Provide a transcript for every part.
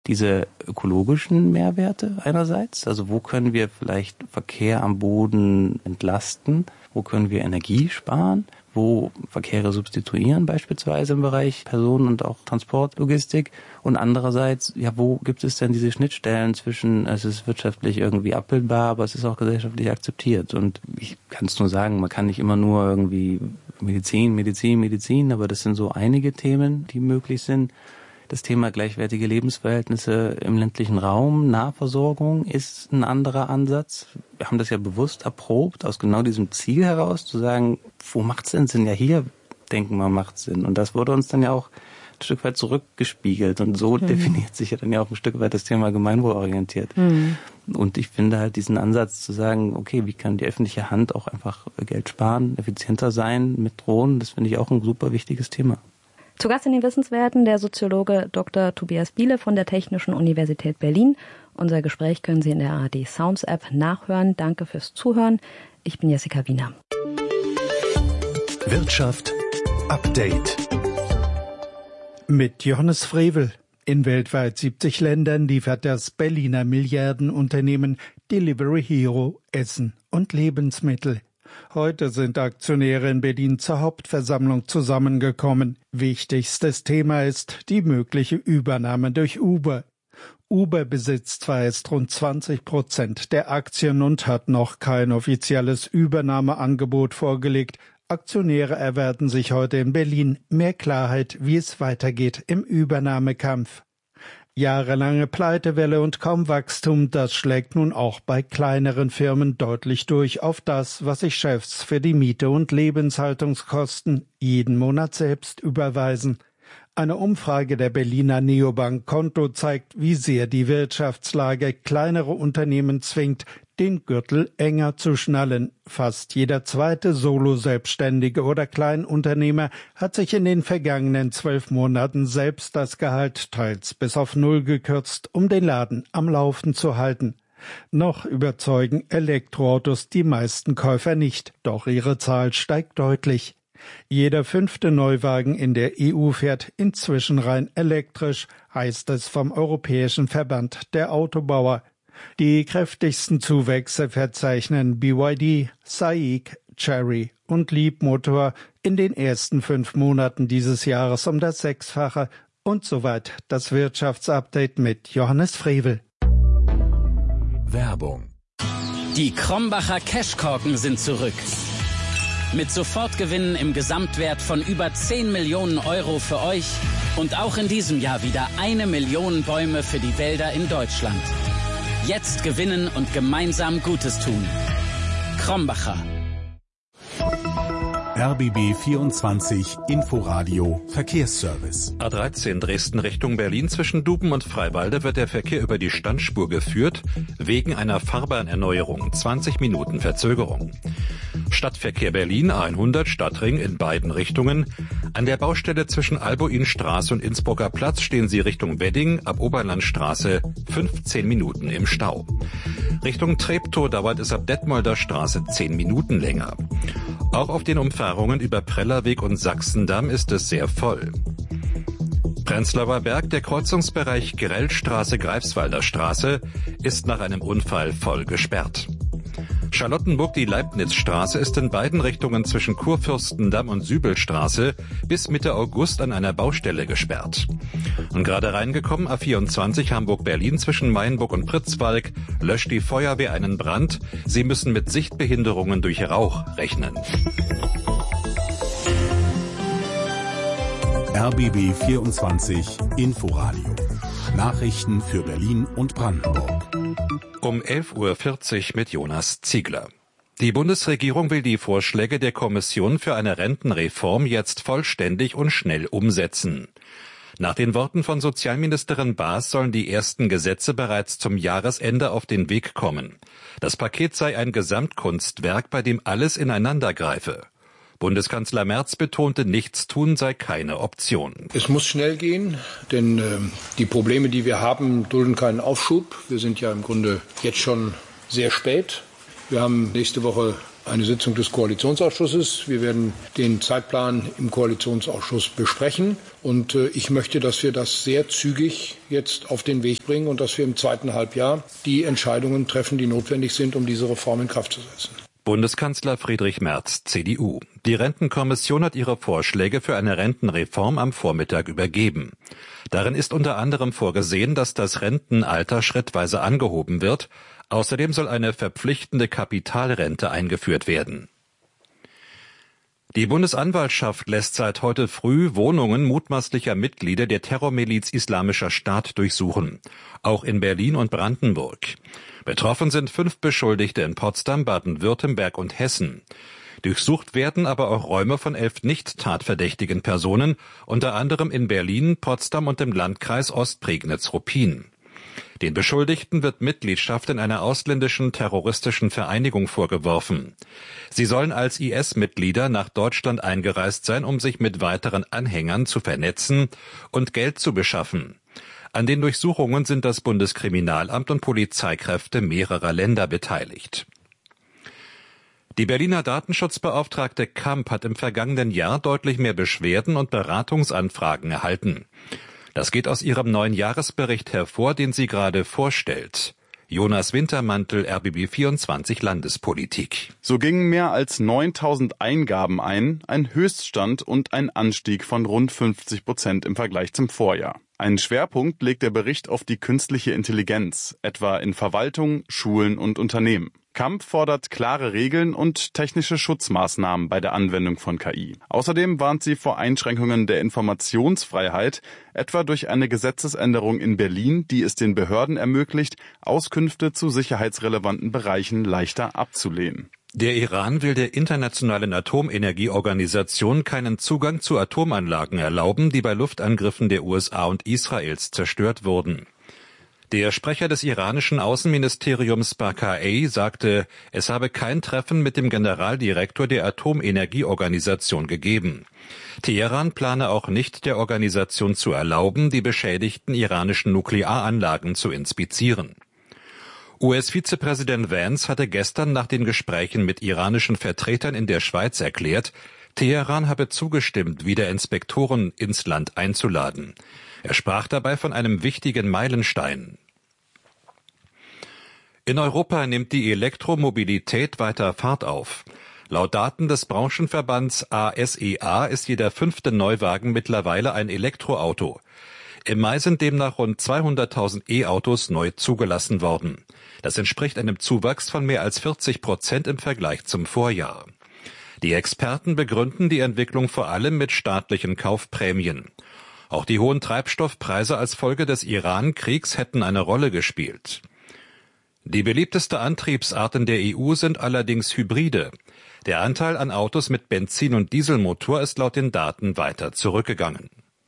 diese ökologischen Mehrwerte einerseits, also wo können wir vielleicht Verkehr am Boden entlasten, wo können wir Energie sparen, wo Verkehre substituieren beispielsweise im Bereich Personen- und auch Transportlogistik und andererseits, ja, wo gibt es denn diese Schnittstellen zwischen, es ist wirtschaftlich irgendwie abbildbar, aber es ist auch gesellschaftlich akzeptiert und ich kann es nur sagen, man kann nicht immer nur irgendwie Medizin, aber das sind so einige Themen, die möglich sind. Das Thema gleichwertige Lebensverhältnisse im ländlichen Raum, Nahversorgung ist ein anderer Ansatz. Wir haben das ja bewusst erprobt, aus genau diesem Ziel heraus, zu sagen, wo macht es denn Sinn? Ja, hier denken wir, macht es Sinn. Und das wurde uns dann ja auch ein Stück weit zurückgespiegelt. Und so definiert sich ja dann ja auch ein Stück weit das Thema gemeinwohlorientiert. Und ich finde halt diesen Ansatz zu sagen, okay, wie kann die öffentliche Hand auch einfach Geld sparen, effizienter sein mit Drohnen, das finde ich auch ein super wichtiges Thema. Zu Gast in den Wissenswerten der Soziologe Dr. Tobias Biele von der Technischen Universität Berlin. Unser Gespräch können Sie in der ARD Sounds App nachhören. Danke fürs Zuhören. Ich bin Jessica Wiener. Wirtschaft Update mit Johannes Frevel. In weltweit 70 Ländern liefert das Berliner Milliardenunternehmen Delivery Hero Essen und Lebensmittel. Heute sind Aktionäre in Berlin zur Hauptversammlung zusammengekommen. Wichtigstes Thema ist die mögliche Übernahme durch Uber. Uber besitzt zwar erst rund 20% der Aktien und hat noch kein offizielles Übernahmeangebot vorgelegt. Aktionäre erwarten sich heute in Berlin mehr Klarheit, wie es weitergeht im Übernahmekampf. Jahrelange Pleitewelle und kaum Wachstum, das schlägt nun auch bei kleineren Firmen deutlich durch auf das, was sich Chefs für die Miete und Lebenshaltungskosten jeden Monat selbst überweisen. Eine Umfrage der Berliner Neobank Konto zeigt, wie sehr die Wirtschaftslage kleinere Unternehmen zwingt, den Gürtel enger zu schnallen. Fast jeder zweite Solo-Selbstständige oder Kleinunternehmer hat sich in den vergangenen 12 Monaten selbst das Gehalt teils bis auf 0 gekürzt, um den Laden am Laufen zu halten. Noch überzeugen Elektroautos die meisten Käufer nicht, doch ihre Zahl steigt deutlich. Jeder 5. Neuwagen in der EU fährt inzwischen rein elektrisch, heißt es vom Europäischen Verband der Autobauer. Die kräftigsten Zuwächse verzeichnen BYD, SAIC, Chery und Leapmotor in den ersten 5 Monaten dieses Jahres um das 6-fache. Und soweit das Wirtschaftsupdate mit Johannes Frevel. Werbung. Die Krombacher Cashkorken sind zurück. Mit Sofortgewinnen im Gesamtwert von über 10 Millionen Euro für euch und auch in diesem Jahr wieder 1 Million Bäume für die Wälder in Deutschland. Jetzt gewinnen und gemeinsam Gutes tun. Krombacher. RBB 24 Inforadio Verkehrsservice. A13 Dresden Richtung Berlin zwischen Duben und Freiwalde wird der Verkehr über die Standspur geführt, wegen einer Fahrbahnerneuerung. 20 Minuten Verzögerung. Stadtverkehr Berlin A100 Stadtring in beiden Richtungen. An der Baustelle zwischen Albuinstraße und Innsbrucker Platz stehen Sie Richtung Wedding ab Oberlandstraße 15 Minuten im Stau. Richtung Treptow dauert es ab Detmolder Straße 10 Minuten länger. Auch auf den Umfahrungen über Prellerweg und Sachsendamm ist es sehr voll. Prenzlauer Berg, der Kreuzungsbereich Grellstraße-Greifswalder Straße, ist nach einem Unfall voll gesperrt. Charlottenburg, die Leibnizstraße, ist in beiden Richtungen zwischen Kurfürstendamm und Sübelstraße bis Mitte August an einer Baustelle gesperrt. Und gerade reingekommen, A24 Hamburg-Berlin zwischen Mayenburg und Pritzwalk, löscht die Feuerwehr einen Brand. Sie müssen mit Sichtbehinderungen durch Rauch rechnen. RBB 24 Inforadio. Nachrichten für Berlin und Brandenburg. Um 11:40 Uhr mit Jonas Ziegler. Die Bundesregierung will die Vorschläge der Kommission für eine Rentenreform jetzt vollständig und schnell umsetzen. Nach den Worten von Sozialministerin Baas sollen die ersten Gesetze bereits zum Jahresende auf den Weg kommen. Das Paket sei ein Gesamtkunstwerk, bei dem alles ineinander greife. Bundeskanzler Merz betonte, Nichtstun sei keine Option. Es muss schnell gehen, denn die Probleme, die wir haben, dulden keinen Aufschub. Wir sind ja im Grunde jetzt schon sehr spät. Wir haben nächste Woche eine Sitzung des Koalitionsausschusses. Wir werden den Zeitplan im Koalitionsausschuss besprechen. Und ich möchte, dass wir das sehr zügig jetzt auf den Weg bringen und dass wir im zweiten Halbjahr die Entscheidungen treffen, die notwendig sind, um diese Reform in Kraft zu setzen. Bundeskanzler Friedrich Merz, CDU. Die Rentenkommission hat ihre Vorschläge für eine Rentenreform am Vormittag übergeben. Darin ist unter anderem vorgesehen, dass das Rentenalter schrittweise angehoben wird. Außerdem soll eine verpflichtende Kapitalrente eingeführt werden. Die Bundesanwaltschaft lässt seit heute früh Wohnungen mutmaßlicher Mitglieder der Terrormiliz Islamischer Staat durchsuchen. Auch in Berlin und Brandenburg. Betroffen sind 5 Beschuldigte in Potsdam, Baden-Württemberg und Hessen. Durchsucht werden aber auch Räume von 11 nicht tatverdächtigen Personen, unter anderem in Berlin, Potsdam und im Landkreis Ostprignitz-Ruppin. Den Beschuldigten wird Mitgliedschaft in einer ausländischen terroristischen Vereinigung vorgeworfen. Sie sollen als IS-Mitglieder nach Deutschland eingereist sein, um sich mit weiteren Anhängern zu vernetzen und Geld zu beschaffen. An den Durchsuchungen sind das Bundeskriminalamt und Polizeikräfte mehrerer Länder beteiligt. Die Berliner Datenschutzbeauftragte Kamp hat im vergangenen Jahr deutlich mehr Beschwerden und Beratungsanfragen erhalten. Das geht aus ihrem neuen Jahresbericht hervor, den sie gerade vorstellt. Jonas Wintermantel, RBB24 Landespolitik. So gingen mehr als 9.000 Eingaben ein Höchststand und ein Anstieg von rund 50% im Vergleich zum Vorjahr. Einen Schwerpunkt legt der Bericht auf die künstliche Intelligenz, etwa in Verwaltung, Schulen und Unternehmen. Kamp fordert klare Regeln und technische Schutzmaßnahmen bei der Anwendung von KI. Außerdem warnt sie vor Einschränkungen der Informationsfreiheit, etwa durch eine Gesetzesänderung in Berlin, die es den Behörden ermöglicht, Auskünfte zu sicherheitsrelevanten Bereichen leichter abzulehnen. Der Iran will der Internationalen Atomenergieorganisation keinen Zugang zu Atomanlagen erlauben, die bei Luftangriffen der USA und Israels zerstört wurden. Der Sprecher des iranischen Außenministeriums Baqai sagte, es habe kein Treffen mit dem Generaldirektor der Atomenergieorganisation gegeben. Teheran plane auch nicht, der Organisation zu erlauben, die beschädigten iranischen Nuklearanlagen zu inspizieren. US-Vizepräsident Vance hatte gestern nach den Gesprächen mit iranischen Vertretern in der Schweiz erklärt, Teheran habe zugestimmt, wieder Inspektoren ins Land einzuladen. Er sprach dabei von einem wichtigen Meilenstein. In Europa nimmt die Elektromobilität weiter Fahrt auf. Laut Daten des Branchenverbands ASEA ist jeder 5. Neuwagen mittlerweile ein Elektroauto. Im Mai sind demnach rund 200.000 E-Autos neu zugelassen worden. Das entspricht einem Zuwachs von mehr als 40% im Vergleich zum Vorjahr. Die Experten begründen die Entwicklung vor allem mit staatlichen Kaufprämien. Auch die hohen Treibstoffpreise als Folge des Iran-Kriegs hätten eine Rolle gespielt. Die beliebteste Antriebsart in der EU sind allerdings Hybride. Der Anteil an Autos mit Benzin- und Dieselmotor ist laut den Daten weiter zurückgegangen.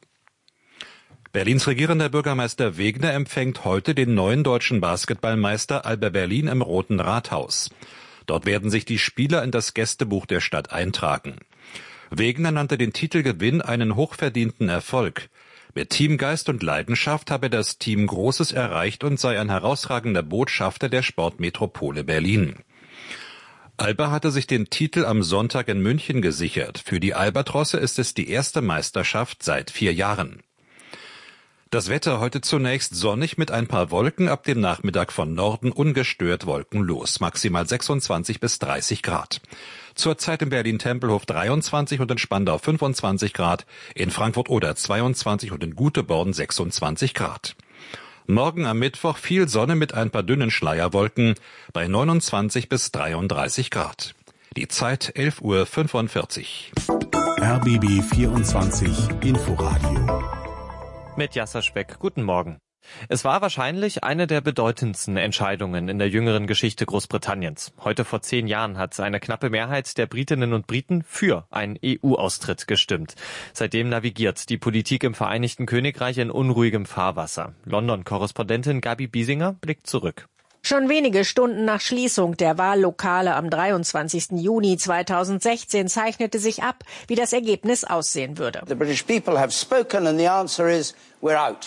Berlins regierender Bürgermeister Wegner empfängt heute den neuen deutschen Basketballmeister Alba Berlin im Roten Rathaus. Dort werden sich die Spieler in das Gästebuch der Stadt eintragen. Wegner nannte den Titelgewinn einen hochverdienten Erfolg. Mit Teamgeist und Leidenschaft habe das Team Großes erreicht und sei ein herausragender Botschafter der Sportmetropole Berlin. Alba hatte sich den Titel am Sonntag in München gesichert. Für die Albatrosse ist es die erste Meisterschaft seit 4 Jahren. Das Wetter heute zunächst sonnig mit ein paar Wolken, ab dem Nachmittag von Norden ungestört wolkenlos, maximal 26 bis 30 Grad. Zurzeit in Berlin-Tempelhof 23 und in Spandau 25 Grad, in Frankfurt-Oder 22 und in Güteborn 26 Grad. Morgen am Mittwoch viel Sonne mit ein paar dünnen Schleierwolken bei 29 bis 33 Grad. Die Zeit 11:45 Uhr. RBB 24 Inforadio. Mit Jasser Speck. Guten Morgen. Es war wahrscheinlich eine der bedeutendsten Entscheidungen in der jüngeren Geschichte Großbritanniens. Heute vor 10 Jahren hat eine knappe Mehrheit der Britinnen und Briten für einen EU-Austritt gestimmt. Seitdem navigiert die Politik im Vereinigten Königreich in unruhigem Fahrwasser. London-Korrespondentin Gabi Biesinger blickt zurück. Schon wenige Stunden nach Schließung der Wahllokale am 23. Juni 2016 zeichnete sich ab, wie das Ergebnis aussehen würde. The British people have spoken and the answer is we're out.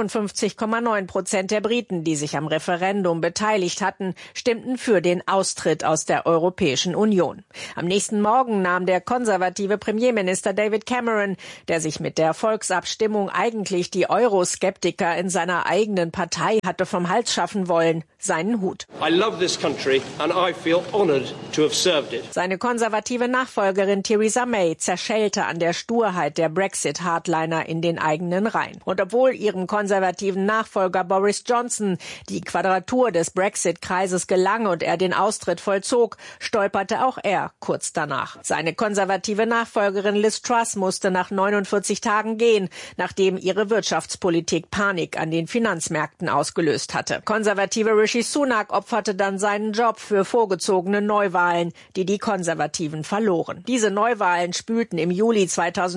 51,9% der Briten, die sich am Referendum beteiligt hatten, stimmten für den Austritt aus der Europäischen Union. Am nächsten Morgen nahm der konservative Premierminister David Cameron, der sich mit der Volksabstimmung eigentlich die Euroskeptiker in seiner eigenen Partei hatte vom Hals schaffen wollen, seinen Hut. I love this country and I feel honoured to have served it. Seine konservative Nachfolgerin Theresa May zerschellte an der Sturheit der Brexit-Hardliner in den eigenen Reihen. Und obwohl ihrem konservativen Nachfolger Boris Johnson die Quadratur des Brexit-Kreises gelang und er den Austritt vollzog, stolperte auch er kurz danach. Seine konservative Nachfolgerin Liz Truss musste nach 49 Tagen gehen, nachdem ihre Wirtschaftspolitik Panik an den Finanzmärkten ausgelöst hatte. Konservative Rishi Sunak opferte dann seinen Job für vorgezogene Neuwahlen, die die Konservativen verloren. Diese Neuwahlen spülten im Juli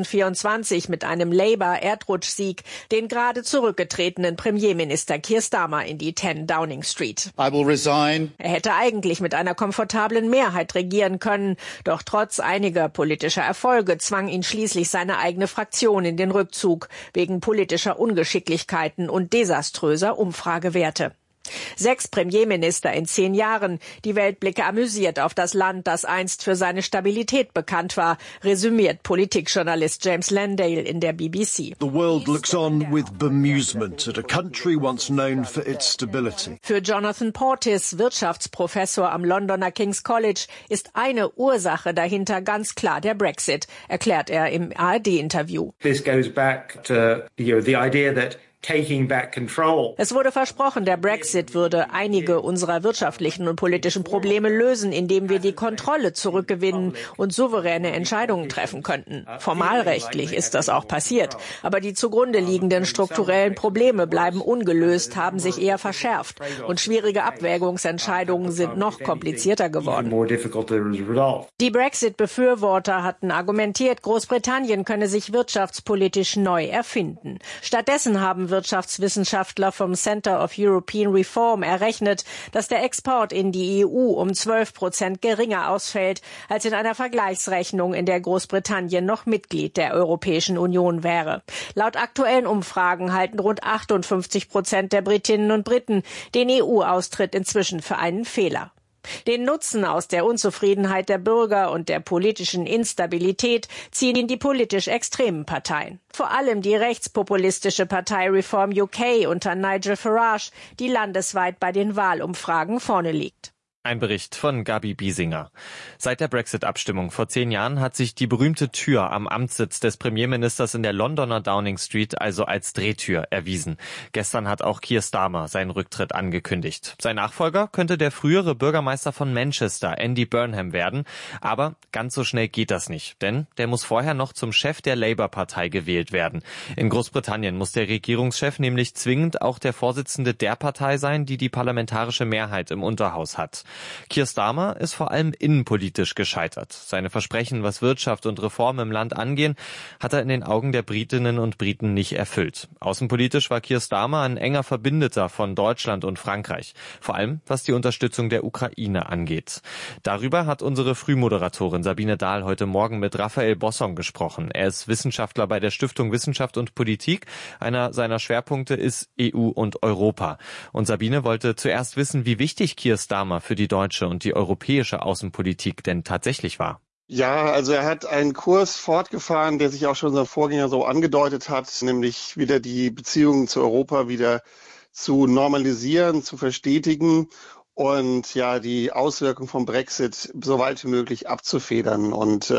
2024 mit einem Labour-Erdrutschsieg den gerade zurückgetretenen Premierminister Keir Starmer in die 10 Downing Street. I will resign. Er hätte eigentlich mit einer komfortablen Mehrheit regieren können, doch trotz einiger politischer Erfolge zwang ihn schließlich seine eigene Fraktion in den Rückzug wegen politischer Ungeschicklichkeiten und desaströser Umfragewerte. 6 Premierminister in 10 Jahren. Die Welt blicke amüsiert auf das Land, das einst für seine Stabilität bekannt war, resümiert Politikjournalist James Landale in der BBC. The world looks on with bemusement at a country once known for its stability. Für Jonathan Portis, Wirtschaftsprofessor am Londoner King's College, ist eine Ursache dahinter ganz klar der Brexit, erklärt er im ARD-Interview. This goes back to the idea that taking back control. Es wurde versprochen, der Brexit würde einige unserer wirtschaftlichen und politischen Probleme lösen, indem wir die Kontrolle zurückgewinnen und souveräne Entscheidungen treffen könnten. Formalrechtlich ist das auch passiert, aber die zugrunde liegenden strukturellen Probleme bleiben ungelöst, haben sich eher verschärft und schwierige Abwägungsentscheidungen sind noch komplizierter geworden. Die Brexit-Befürworter hatten argumentiert, Großbritannien könne sich wirtschaftspolitisch neu erfinden. Stattdessen haben Wirtschaftswissenschaftler vom Center of European Reform errechnet, dass der Export in die EU um 12% geringer ausfällt, als in einer Vergleichsrechnung, in der Großbritannien noch Mitglied der Europäischen Union wäre. Laut aktuellen Umfragen halten rund 58% der Britinnen und Briten den EU-Austritt inzwischen für einen Fehler. Den Nutzen aus der Unzufriedenheit der Bürger und der politischen Instabilität ziehen die politisch extremen Parteien. Vor allem die rechtspopulistische Partei Reform UK unter Nigel Farage, die landesweit bei den Wahlumfragen vorne liegt. Ein Bericht von Gabi Biesinger. Seit der Brexit-Abstimmung vor 10 Jahren hat sich die berühmte Tür am Amtssitz des Premierministers in der Londoner Downing Street also als Drehtür erwiesen. Gestern hat auch Keir Starmer seinen Rücktritt angekündigt. Sein Nachfolger könnte der frühere Bürgermeister von Manchester, Andy Burnham, werden. Aber ganz so schnell geht das nicht, denn der muss vorher noch zum Chef der Labour-Partei gewählt werden. In Großbritannien muss der Regierungschef nämlich zwingend auch der Vorsitzende der Partei sein, die die parlamentarische Mehrheit im Unterhaus hat. Keir Starmer ist vor allem innenpolitisch gescheitert. Seine Versprechen, was Wirtschaft und Reform im Land angehen, hat er in den Augen der Britinnen und Briten nicht erfüllt. Außenpolitisch war Keir Starmer ein enger Verbündeter von Deutschland und Frankreich, vor allem was die Unterstützung der Ukraine angeht. Darüber hat unsere Frühmoderatorin Sabine Dahl heute Morgen mit Raphael Bosson gesprochen. Er ist Wissenschaftler bei der Stiftung Wissenschaft und Politik. Einer seiner Schwerpunkte ist EU und Europa. Und Sabine wollte zuerst wissen, wie wichtig Keir Starmer für die deutsche und die europäische Außenpolitik denn tatsächlich war. Ja, also er hat einen Kurs fortgefahren, der sich auch schon sein Vorgänger so angedeutet hat, nämlich wieder die Beziehungen zu Europa wieder zu normalisieren, zu verstetigen und ja die Auswirkungen vom Brexit so weit wie möglich abzufedern. Und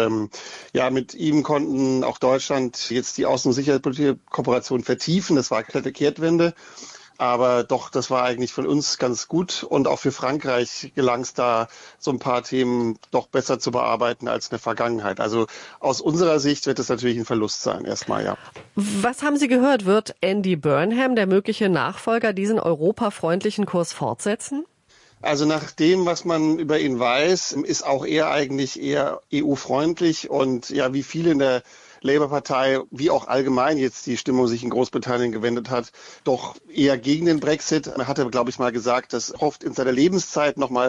mit ihm konnten auch Deutschland jetzt die Außen- und Sicherheitspolitische Kooperation vertiefen. Das war eine komplette Kehrtwende. Aber doch, das war eigentlich für uns ganz gut und auch für Frankreich gelang es da, so ein paar Themen doch besser zu bearbeiten als in der Vergangenheit. Also aus unserer Sicht wird es natürlich ein Verlust sein, erstmal, ja. Was haben Sie gehört? Wird Andy Burnham, der mögliche Nachfolger, diesen europafreundlichen Kurs fortsetzen? Also nach dem, was man über ihn weiß, ist auch er eigentlich eher EU-freundlich und ja, wie viele in der Labour-Partei, wie auch allgemein jetzt die Stimmung sich in Großbritannien gewendet hat, doch eher gegen den Brexit. Er hatte, glaube ich, mal gesagt, dass er hofft, in seiner Lebenszeit nochmal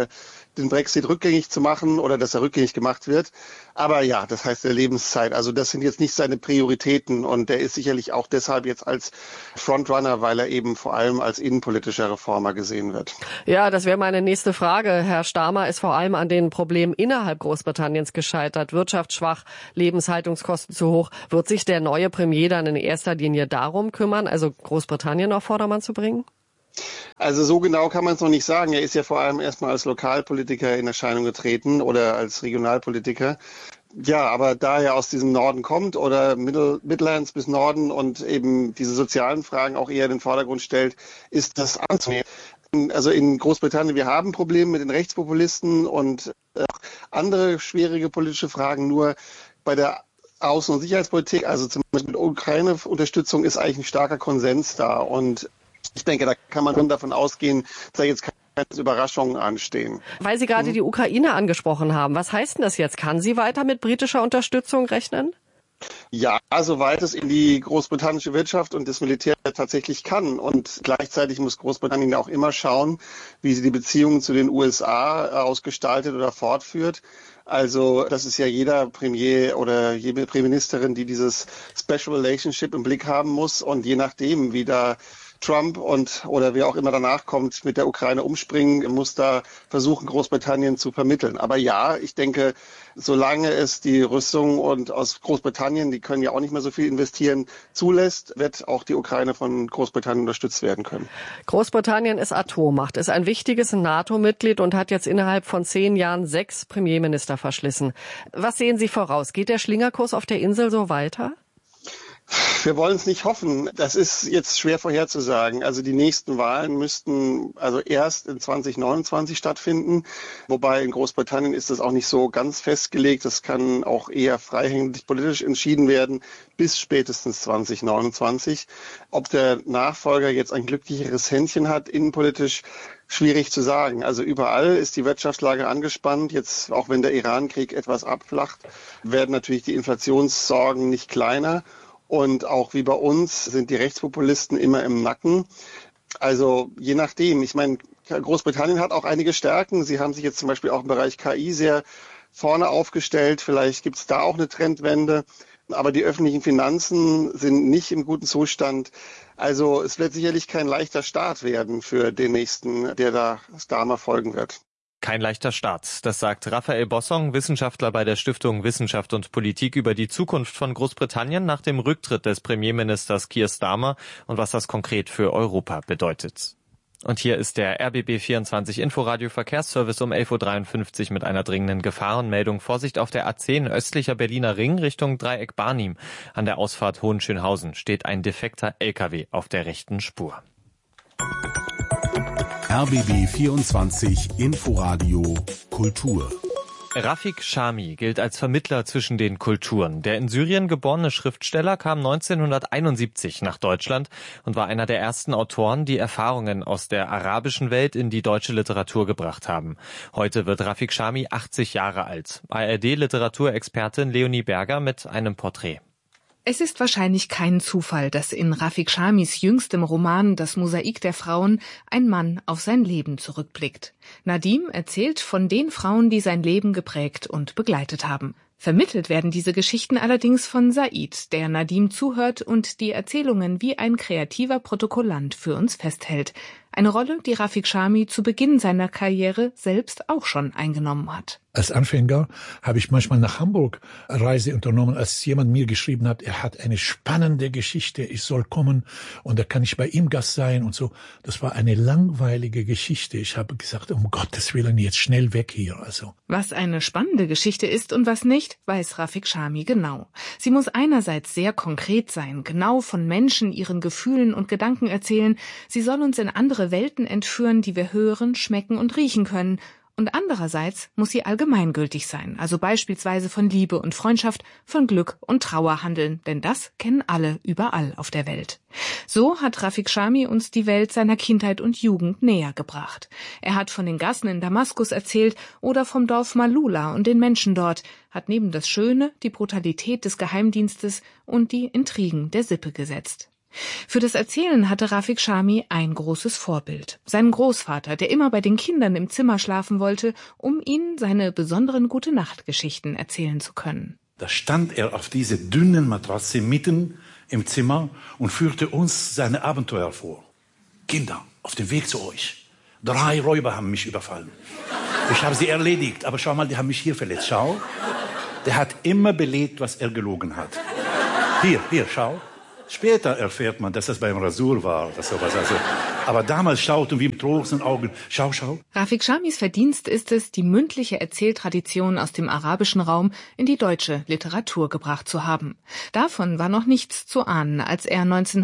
den Brexit rückgängig zu machen oder dass er rückgängig gemacht wird. Aber ja, das heißt der Lebenszeit. Also das sind jetzt nicht seine Prioritäten und der ist sicherlich auch deshalb jetzt als Frontrunner, weil er eben vor allem als innenpolitischer Reformer gesehen wird. Ja, das wäre meine nächste Frage. Herr Starmer ist vor allem an den Problemen innerhalb Großbritanniens gescheitert. Wirtschaft schwach, Lebenshaltungskosten zu hoch. Wird sich der neue Premier dann in erster Linie darum kümmern, also Großbritannien auf Vordermann zu bringen? Also so genau kann man es noch nicht sagen. Er ist ja vor allem erstmal als Lokalpolitiker in Erscheinung getreten oder als Regionalpolitiker. Ja, aber da er aus diesem Norden kommt oder Midlands bis Norden und eben diese sozialen Fragen auch eher in den Vordergrund stellt, ist das anzunehmen. Also in Großbritannien, wir haben Probleme mit den Rechtspopulisten und andere schwierige politische Fragen. Nur bei der Außen- und Sicherheitspolitik, also zum Beispiel mit Ukraine-Unterstützung, ist eigentlich ein starker Konsens da. Und ich denke, da kann man schon davon ausgehen, dass da jetzt keine Überraschungen anstehen. Weil Sie gerade die Ukraine angesprochen haben, was heißt denn das jetzt? Kann sie weiter mit britischer Unterstützung rechnen? Ja, soweit es in die großbritannische Wirtschaft und das Militär tatsächlich kann. Und gleichzeitig muss Großbritannien auch immer schauen, wie sie die Beziehungen zu den USA ausgestaltet oder fortführt. Also das ist ja jeder Premier oder jede Premierministerin, die dieses Special Relationship im Blick haben muss. Und je nachdem, wie da Trump oder wer auch immer danach kommt, mit der Ukraine umspringen, muss da versuchen, Großbritannien zu vermitteln. Aber ja, ich denke, solange es die Rüstung und aus Großbritannien, die können ja auch nicht mehr so viel investieren, zulässt, wird auch die Ukraine von Großbritannien unterstützt werden können. Großbritannien ist Atommacht, ist ein wichtiges NATO-Mitglied und hat jetzt innerhalb von 10 Jahren 6 Premierminister verschlissen. Was sehen Sie voraus? Geht der Schlingerkurs auf der Insel so weiter? Wir wollen es nicht hoffen. Das ist jetzt schwer vorherzusagen. Also die nächsten Wahlen müssten also erst in 2029 stattfinden. Wobei in Großbritannien ist das auch nicht so ganz festgelegt. Das kann auch eher freihängig politisch entschieden werden bis spätestens 2029. Ob der Nachfolger jetzt ein glücklicheres Händchen hat, innenpolitisch, schwierig zu sagen. Also überall ist die Wirtschaftslage angespannt. Jetzt, auch wenn der Iran-Krieg etwas abflacht, werden natürlich die Inflationssorgen nicht kleiner. Und auch wie bei uns sind die Rechtspopulisten immer im Nacken. Also je nachdem. Ich meine, Großbritannien hat auch einige Stärken. Sie haben sich jetzt zum Beispiel auch im Bereich KI sehr vorne aufgestellt. Vielleicht gibt es da auch eine Trendwende. Aber die öffentlichen Finanzen sind nicht im guten Zustand. Also es wird sicherlich kein leichter Start werden für den nächsten, der da Starmer folgen wird. Kein leichter Start, das sagt Raphael Bossong, Wissenschaftler bei der Stiftung Wissenschaft und Politik, über die Zukunft von Großbritannien nach dem Rücktritt des Premierministers Keir Starmer und was das konkret für Europa bedeutet. Und hier ist der RBB24 Inforadio Verkehrsservice um 11.53 Uhr mit einer dringenden Gefahrenmeldung. Vorsicht auf der A10 östlicher Berliner Ring Richtung Dreieck Barnim. An der Ausfahrt Hohenschönhausen steht ein defekter LKW auf der rechten Spur. RBB 24 Inforadio Kultur. Rafik Shami gilt als Vermittler zwischen den Kulturen. Der in Syrien geborene Schriftsteller kam 1971 nach Deutschland und war einer der ersten Autoren, die Erfahrungen aus der arabischen Welt in die deutsche Literatur gebracht haben. Heute wird Rafik Shami 80 Jahre alt. ARD-Literaturexpertin Leonie Berger mit einem Porträt. Es ist wahrscheinlich kein Zufall, dass in Rafik Shamis jüngstem Roman »Das Mosaik der Frauen« ein Mann auf sein Leben zurückblickt. Nadim erzählt von den Frauen, die sein Leben geprägt und begleitet haben. Vermittelt werden diese Geschichten allerdings von Said, der Nadim zuhört und die Erzählungen wie ein kreativer Protokollant für uns festhält. Eine Rolle, die Rafik Shami zu Beginn seiner Karriere selbst auch schon eingenommen hat. Als Anfänger habe ich manchmal nach Hamburg Reise unternommen, als jemand mir geschrieben hat, er hat eine spannende Geschichte, ich soll kommen und da kann ich bei ihm Gast sein und so. Das war eine langweilige Geschichte. Ich habe gesagt, um Gottes Willen, jetzt schnell weg hier. Also. Was eine spannende Geschichte ist und was nicht, weiß Rafik Shami genau. Sie muss einerseits sehr konkret sein, genau von Menschen, ihren Gefühlen und Gedanken erzählen. Sie soll uns in andere Welten entführen, die wir hören, schmecken und riechen können. Und andererseits muss sie allgemeingültig sein, also beispielsweise von Liebe und Freundschaft, von Glück und Trauer handeln, denn das kennen alle überall auf der Welt. So hat Rafik Shami uns die Welt seiner Kindheit und Jugend näher gebracht. Er hat von den Gassen in Damaskus erzählt oder vom Dorf Malula und den Menschen dort, hat neben das Schöne die Brutalität des Geheimdienstes und die Intrigen der Sippe gesetzt. Für das Erzählen hatte Rafik Chami ein großes Vorbild. Seinen Großvater, der immer bei den Kindern im Zimmer schlafen wollte, um ihnen seine besonderen Gute-Nacht-Geschichten erzählen zu können. Da stand er auf dieser dünnen Matratze mitten im Zimmer und führte uns seine Abenteuer vor. Kinder, auf dem Weg zu euch. 3 Räuber haben mich überfallen. Ich habe sie erledigt, aber schau mal, die haben mich hier verletzt. Schau, der hat immer belegt, was er gelogen hat. Hier, schau. Später erfährt man, dass das beim Rasur war. Dass sowas, aber damals schauten wir mit großen Augen. Schau. Rafik Chamis Verdienst ist es, die mündliche Erzähltradition aus dem arabischen Raum in die deutsche Literatur gebracht zu haben. Davon war noch nichts zu ahnen, als er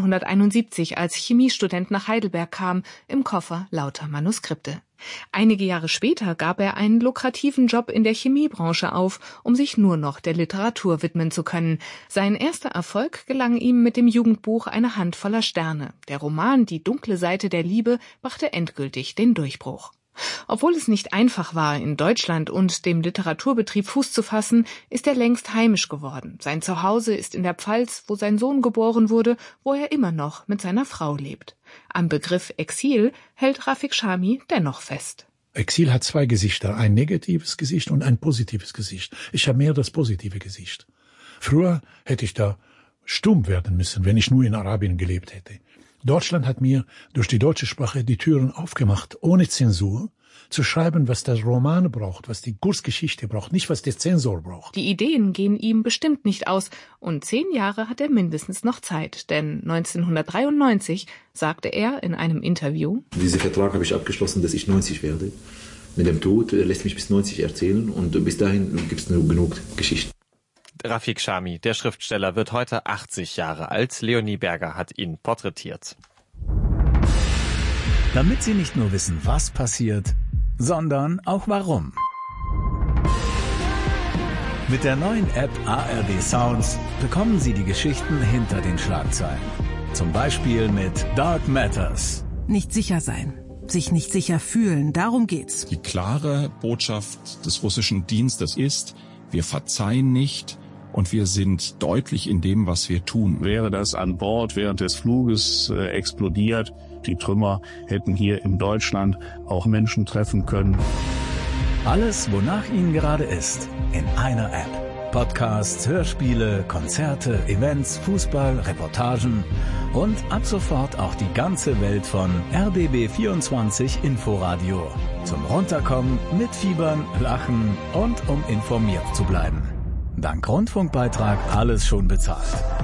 1971 als Chemiestudent nach Heidelberg kam, im Koffer lauter Manuskripte. Einige Jahre später gab er einen lukrativen Job in der Chemiebranche auf, um sich nur noch der Literatur widmen zu können. Sein erster Erfolg gelang ihm mit dem Jugendbuch Eine Hand voller Sterne. Der Roman Die dunkle Seite der Liebe brachte endgültig den Durchbruch. Obwohl es nicht einfach war, in Deutschland und dem Literaturbetrieb Fuß zu fassen, ist er längst heimisch geworden. Sein Zuhause ist in der Pfalz, wo sein Sohn geboren wurde, wo er immer noch mit seiner Frau lebt. Am Begriff Exil hält Rafik Chami dennoch fest. Exil hat 2 Gesichter, ein negatives Gesicht und ein positives Gesicht. Ich habe mehr das positive Gesicht. Früher hätte ich da stumm werden müssen, wenn ich nur in Arabien gelebt hätte. Deutschland hat mir durch die deutsche Sprache die Türen aufgemacht, ohne Zensur, zu schreiben, was der Roman braucht, was die Kurzgeschichte braucht, nicht was der Zensor braucht. Die Ideen gehen ihm bestimmt nicht aus und 10 Jahre hat er mindestens noch Zeit, denn 1993 sagte er in einem Interview: Diesen Vertrag habe ich abgeschlossen, dass ich 90 werde. Mit dem Tod lässt mich bis 90 erzählen und bis dahin gibt es nur genug Geschichten. Rafik Chami, der Schriftsteller, wird heute 80 Jahre alt. Leonie Berger hat ihn porträtiert. Damit Sie nicht nur wissen, was passiert, sondern auch warum. Mit der neuen App ARD Sounds bekommen Sie die Geschichten hinter den Schlagzeilen. Zum Beispiel mit Dark Matters. Nicht sicher sein, sich nicht sicher fühlen, darum geht's. Die klare Botschaft des russischen Dienstes ist: Wir verzeihen nicht. Und wir sind deutlich in dem, was wir tun. Wäre das an Bord während des Fluges explodiert, die Trümmer hätten hier in Deutschland auch Menschen treffen können. Alles, wonach Ihnen gerade ist, in einer App. Podcasts, Hörspiele, Konzerte, Events, Fußball, Reportagen und ab sofort auch die ganze Welt von RBB24 Inforadio. Zum Runterkommen, mitfiebern, lachen und um informiert zu bleiben. Dank Rundfunkbeitrag alles schon bezahlt.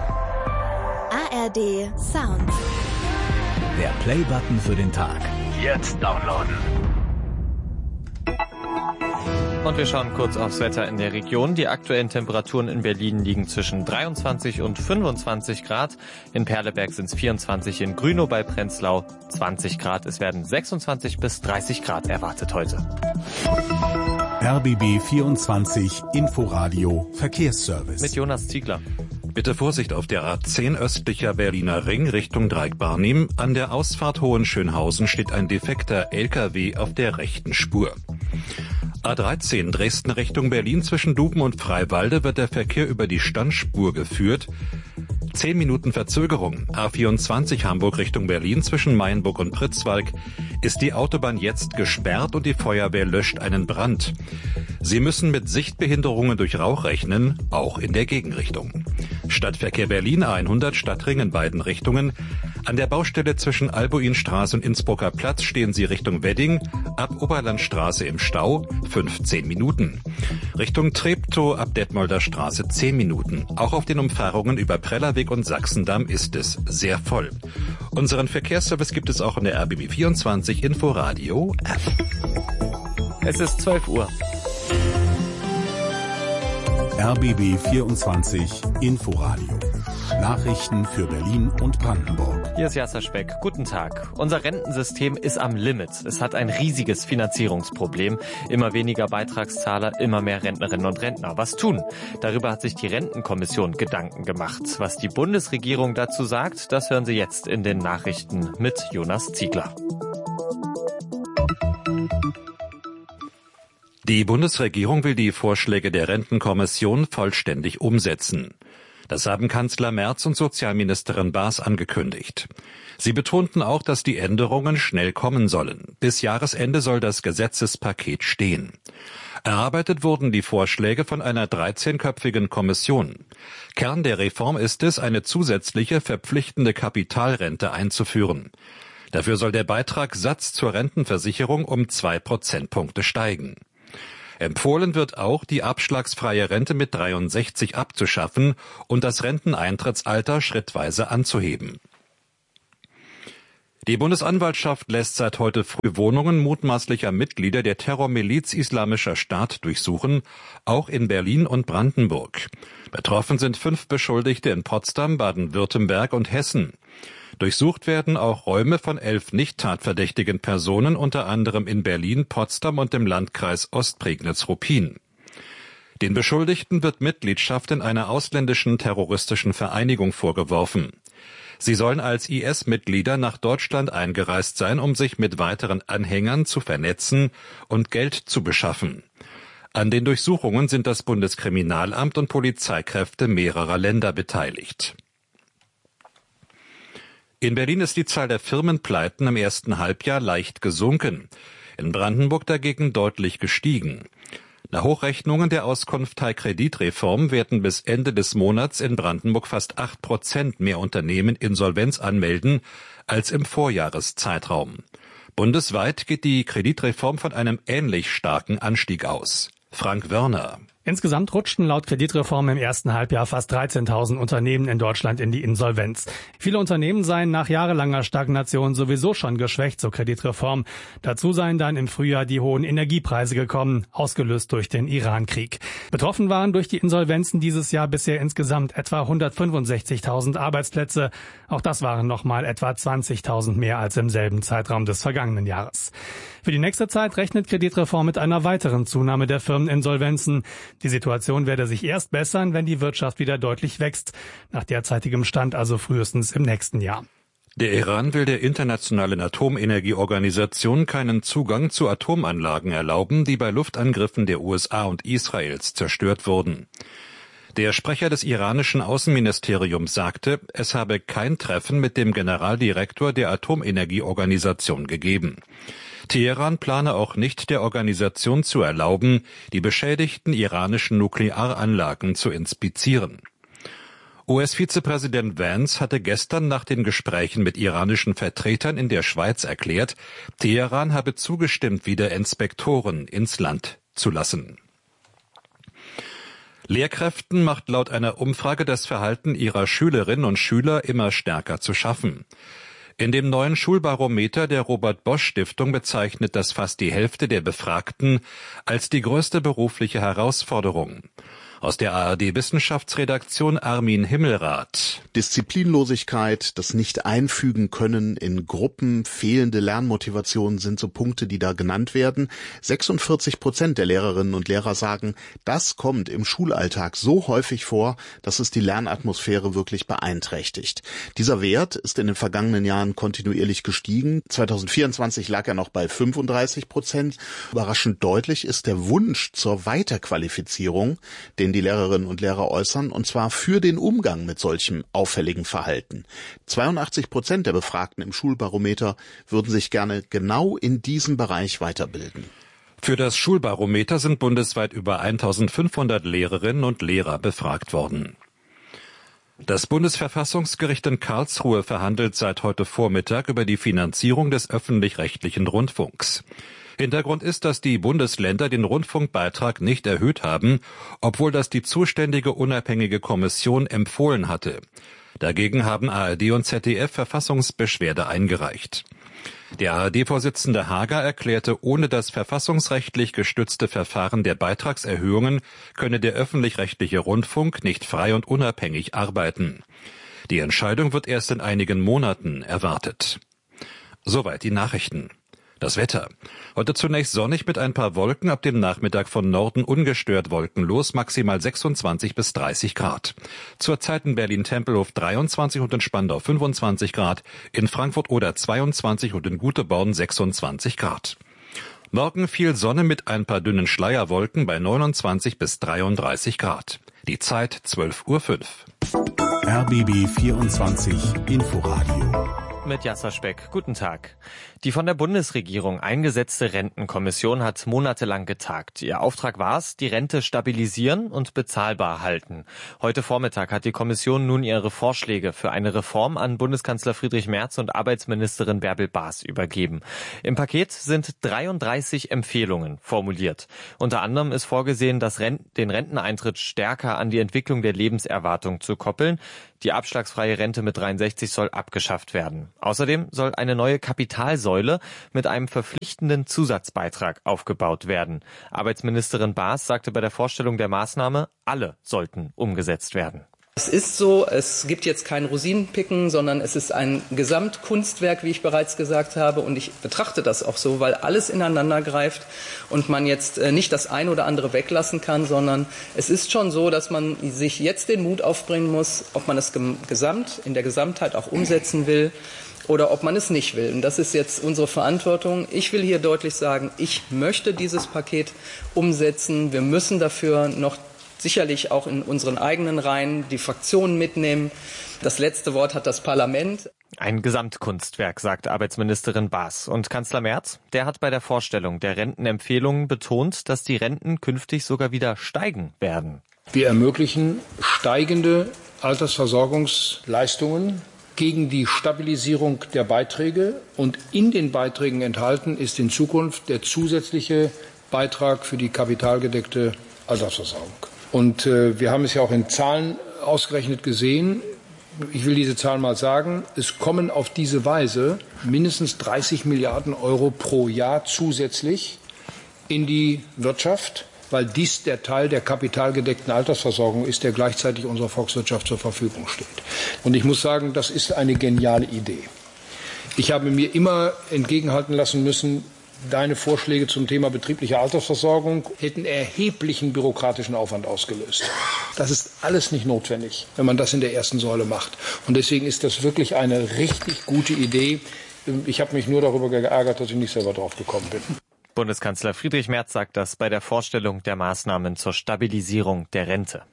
ARD Sounds. Der Play-Button für den Tag. Jetzt downloaden. Und wir schauen kurz aufs Wetter in der Region. Die aktuellen Temperaturen in Berlin liegen zwischen 23 und 25 Grad. In Perleberg sind es 24, in Grünow bei Prenzlau 20 Grad. Es werden 26 bis 30 Grad erwartet heute. RBB 24 Inforadio Verkehrsservice. Mit Jonas Ziegler. Bitte Vorsicht auf der A10 östlicher Berliner Ring Richtung Dreieck-Barnim. An der Ausfahrt Hohenschönhausen steht ein defekter LKW auf der rechten Spur. A13 Dresden Richtung Berlin zwischen Duben und Freiwalde wird der Verkehr über die Standspur geführt. 10 Minuten Verzögerung. A24 Hamburg Richtung Berlin zwischen Mainburg und Pritzwalk ist die Autobahn jetzt gesperrt und die Feuerwehr löscht einen Brand. Sie müssen mit Sichtbehinderungen durch Rauch rechnen, auch in der Gegenrichtung. Stadtverkehr Berlin A100 Stadtring in beiden Richtungen. An der Baustelle zwischen Albuinstraße und Innsbrucker Platz stehen Sie Richtung Wedding, ab Oberlandstraße im Stau 15 Minuten. Richtung Treptow ab Detmolder Straße 10 Minuten. Auch auf den Umfahrungen über Prellerweg und Sachsendamm ist es sehr voll. Unseren Verkehrsservice gibt es auch in der RBB24 Inforadio App. Es ist 12 Uhr. RBB 24 Inforadio. Nachrichten für Berlin und Brandenburg. Hier ist Jasser Speck. Guten Tag. Unser Rentensystem ist am Limit. Es hat ein riesiges Finanzierungsproblem. Immer weniger Beitragszahler, immer mehr Rentnerinnen und Rentner. Was tun? Darüber hat sich die Rentenkommission Gedanken gemacht. Was die Bundesregierung dazu sagt, das hören Sie jetzt in den Nachrichten mit Jonas Ziegler. Die Bundesregierung will die Vorschläge der Rentenkommission vollständig umsetzen. Das haben Kanzler Merz und Sozialministerin Baas angekündigt. Sie betonten auch, dass die Änderungen schnell kommen sollen. Bis Jahresende soll das Gesetzespaket stehen. Erarbeitet wurden die Vorschläge von einer 13-köpfigen Kommission. Kern der Reform ist es, eine zusätzliche verpflichtende Kapitalrente einzuführen. Dafür soll der Beitragssatz zur Rentenversicherung um 2 Prozentpunkte steigen. Empfohlen wird auch, die abschlagsfreie Rente mit 63 abzuschaffen und das Renteneintrittsalter schrittweise anzuheben. Die Bundesanwaltschaft lässt seit heute früh Wohnungen mutmaßlicher Mitglieder der Terrormiliz Islamischer Staat durchsuchen, auch in Berlin und Brandenburg. Betroffen sind 5 Beschuldigte in Potsdam, Baden-Württemberg und Hessen. Durchsucht werden auch Räume von 11 nicht tatverdächtigen Personen, unter anderem in Berlin, Potsdam und im Landkreis Ostprignitz-Ruppin. Den Beschuldigten wird Mitgliedschaft in einer ausländischen terroristischen Vereinigung vorgeworfen. Sie sollen als IS-Mitglieder nach Deutschland eingereist sein, um sich mit weiteren Anhängern zu vernetzen und Geld zu beschaffen. An den Durchsuchungen sind das Bundeskriminalamt und Polizeikräfte mehrerer Länder beteiligt. In Berlin ist die Zahl der Firmenpleiten im ersten Halbjahr leicht gesunken, in Brandenburg dagegen deutlich gestiegen. Nach Hochrechnungen der Auskunftei Kreditreform werden bis Ende des Monats in Brandenburg fast 8% mehr Unternehmen Insolvenz anmelden als im Vorjahreszeitraum. Bundesweit geht die Kreditreform von einem ähnlich starken Anstieg aus. Frank Wörner. Insgesamt rutschten laut Kreditreform im ersten Halbjahr fast 13.000 Unternehmen in Deutschland in die Insolvenz. Viele Unternehmen seien nach jahrelanger Stagnation sowieso schon geschwächt zur Kreditreform. Dazu seien dann im Frühjahr die hohen Energiepreise gekommen, ausgelöst durch den Iran-Krieg. Betroffen waren durch die Insolvenzen dieses Jahr bisher insgesamt etwa 165.000 Arbeitsplätze. Auch das waren nochmal etwa 20.000 mehr als im selben Zeitraum des vergangenen Jahres. Für die nächste Zeit rechnet Kreditreform mit einer weiteren Zunahme der Firmeninsolvenzen. Die Situation werde sich erst bessern, wenn die Wirtschaft wieder deutlich wächst. Nach derzeitigem Stand also frühestens im nächsten Jahr. Der Iran will der Internationalen Atomenergieorganisation keinen Zugang zu Atomanlagen erlauben, die bei Luftangriffen der USA und Israels zerstört wurden. Der Sprecher des iranischen Außenministeriums sagte, es habe kein Treffen mit dem Generaldirektor der Atomenergieorganisation gegeben. Teheran plane auch nicht, der Organisation zu erlauben, die beschädigten iranischen Nuklearanlagen zu inspizieren. US-Vizepräsident Vance hatte gestern nach den Gesprächen mit iranischen Vertretern in der Schweiz erklärt, Teheran habe zugestimmt, wieder Inspektoren ins Land zu lassen. Lehrkräften macht laut einer Umfrage das Verhalten ihrer Schülerinnen und Schüler immer stärker zu schaffen. In dem neuen Schulbarometer der Robert-Bosch-Stiftung bezeichnet das fast die Hälfte der Befragten als die größte berufliche Herausforderung. Aus der ARD-Wissenschaftsredaktion Armin Himmelrath. Disziplinlosigkeit, das Nicht-Einfügen können in Gruppen, fehlende Lernmotivation sind so Punkte, die da genannt werden. 46% der Lehrerinnen und Lehrer sagen, das kommt im Schulalltag so häufig vor, dass es die Lernatmosphäre wirklich beeinträchtigt. Dieser Wert ist in den vergangenen Jahren kontinuierlich gestiegen. 2024 lag er noch bei 35%. Überraschend deutlich ist der Wunsch zur Weiterqualifizierung, den die Lehrerinnen und Lehrer äußern, und zwar für den Umgang mit solchem auffälligen Verhalten. 82% der Befragten im Schulbarometer würden sich gerne genau in diesem Bereich weiterbilden. Für das Schulbarometer sind bundesweit über 1.500 Lehrerinnen und Lehrer befragt worden. Das Bundesverfassungsgericht in Karlsruhe verhandelt seit heute Vormittag über die Finanzierung des öffentlich-rechtlichen Rundfunks. Hintergrund ist, dass die Bundesländer den Rundfunkbeitrag nicht erhöht haben, obwohl das die zuständige unabhängige Kommission empfohlen hatte. Dagegen haben ARD und ZDF Verfassungsbeschwerde eingereicht. Der ARD-Vorsitzende Hager erklärte, ohne das verfassungsrechtlich gestützte Verfahren der Beitragserhöhungen könne der öffentlich-rechtliche Rundfunk nicht frei und unabhängig arbeiten. Die Entscheidung wird erst in einigen Monaten erwartet. Soweit die Nachrichten. Das Wetter. Heute zunächst sonnig mit ein paar Wolken, ab dem Nachmittag von Norden ungestört wolkenlos, maximal 26 bis 30 Grad. Zurzeit in Berlin-Tempelhof 23 und in Spandau 25 Grad, in Frankfurt oder 22 und in Güteborn 26 Grad. Morgen viel Sonne mit ein paar dünnen Schleierwolken bei 29 bis 33 Grad. Die Zeit 12:05 Uhr. RBB 24 Inforadio. Mit Jasser Speck. Guten Tag. Die von der Bundesregierung eingesetzte Rentenkommission hat monatelang getagt. Ihr Auftrag war es, die Rente stabilisieren und bezahlbar halten. Heute Vormittag hat die Kommission nun ihre Vorschläge für eine Reform an Bundeskanzler Friedrich Merz und Arbeitsministerin Bärbel Baas übergeben. Im Paket sind 33 Empfehlungen formuliert. Unter anderem ist vorgesehen, den Renteneintritt stärker an die Entwicklung der Lebenserwartung zu koppeln. Die abschlagsfreie Rente mit 63 soll abgeschafft werden. Außerdem soll eine neue Kapitalsäule mit einem verpflichtenden Zusatzbeitrag aufgebaut werden. Arbeitsministerin Baas sagte bei der Vorstellung der Maßnahme, alle sollten umgesetzt werden. Es ist so, es gibt jetzt kein Rosinenpicken, sondern es ist ein Gesamtkunstwerk, wie ich bereits gesagt habe. Und ich betrachte das auch so, weil alles ineinander greift und man jetzt nicht das eine oder andere weglassen kann, sondern es ist schon so, dass man sich jetzt den Mut aufbringen muss, ob man es in der Gesamtheit auch umsetzen will oder ob man es nicht will. Und das ist jetzt unsere Verantwortung. Ich will hier deutlich sagen, ich möchte dieses Paket umsetzen. Wir müssen dafür noch sicherlich auch in unseren eigenen Reihen die Fraktionen mitnehmen. Das letzte Wort hat das Parlament. Ein Gesamtkunstwerk, sagt Arbeitsministerin Baas. Und Kanzler Merz, der hat bei der Vorstellung der Rentenempfehlungen betont, dass die Renten künftig sogar wieder steigen werden. Wir ermöglichen steigende Altersversorgungsleistungen gegen die Stabilisierung der Beiträge. Und in den Beiträgen enthalten ist in Zukunft der zusätzliche Beitrag für die kapitalgedeckte Altersversorgung. Und wir haben es ja auch in Zahlen ausgerechnet gesehen. Ich will diese Zahlen mal sagen. Es kommen auf diese Weise mindestens 30 Milliarden Euro pro Jahr zusätzlich in die Wirtschaft, weil dies der Teil der kapitalgedeckten Altersversorgung ist, der gleichzeitig unserer Volkswirtschaft zur Verfügung steht. Und ich muss sagen, das ist eine geniale Idee. Ich habe mir immer entgegenhalten lassen müssen, deine Vorschläge zum Thema betriebliche Altersversorgung hätten erheblichen bürokratischen Aufwand ausgelöst. Das ist alles nicht notwendig, wenn man das in der ersten Säule macht. Und deswegen ist das wirklich eine richtig gute Idee. Ich habe mich nur darüber geärgert, dass ich nicht selber drauf gekommen bin. Bundeskanzler Friedrich Merz sagt das bei der Vorstellung der Maßnahmen zur Stabilisierung der Rente.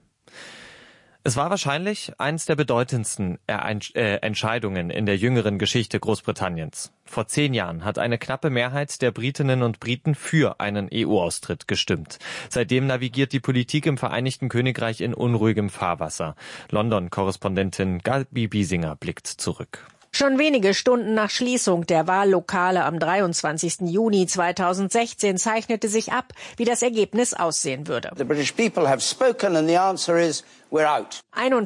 Es war wahrscheinlich eines der bedeutendsten Entscheidungen in der jüngeren Geschichte Großbritanniens. Vor 10 Jahren hat eine knappe Mehrheit der Britinnen und Briten für einen EU-Austritt gestimmt. Seitdem navigiert die Politik im Vereinigten Königreich in unruhigem Fahrwasser. London-Korrespondentin Gabi Biesinger blickt zurück. Schon wenige Stunden nach Schließung der Wahllokale am 23. Juni 2016 zeichnete sich ab, wie das Ergebnis aussehen würde. The British people have spoken and the answer is we're out.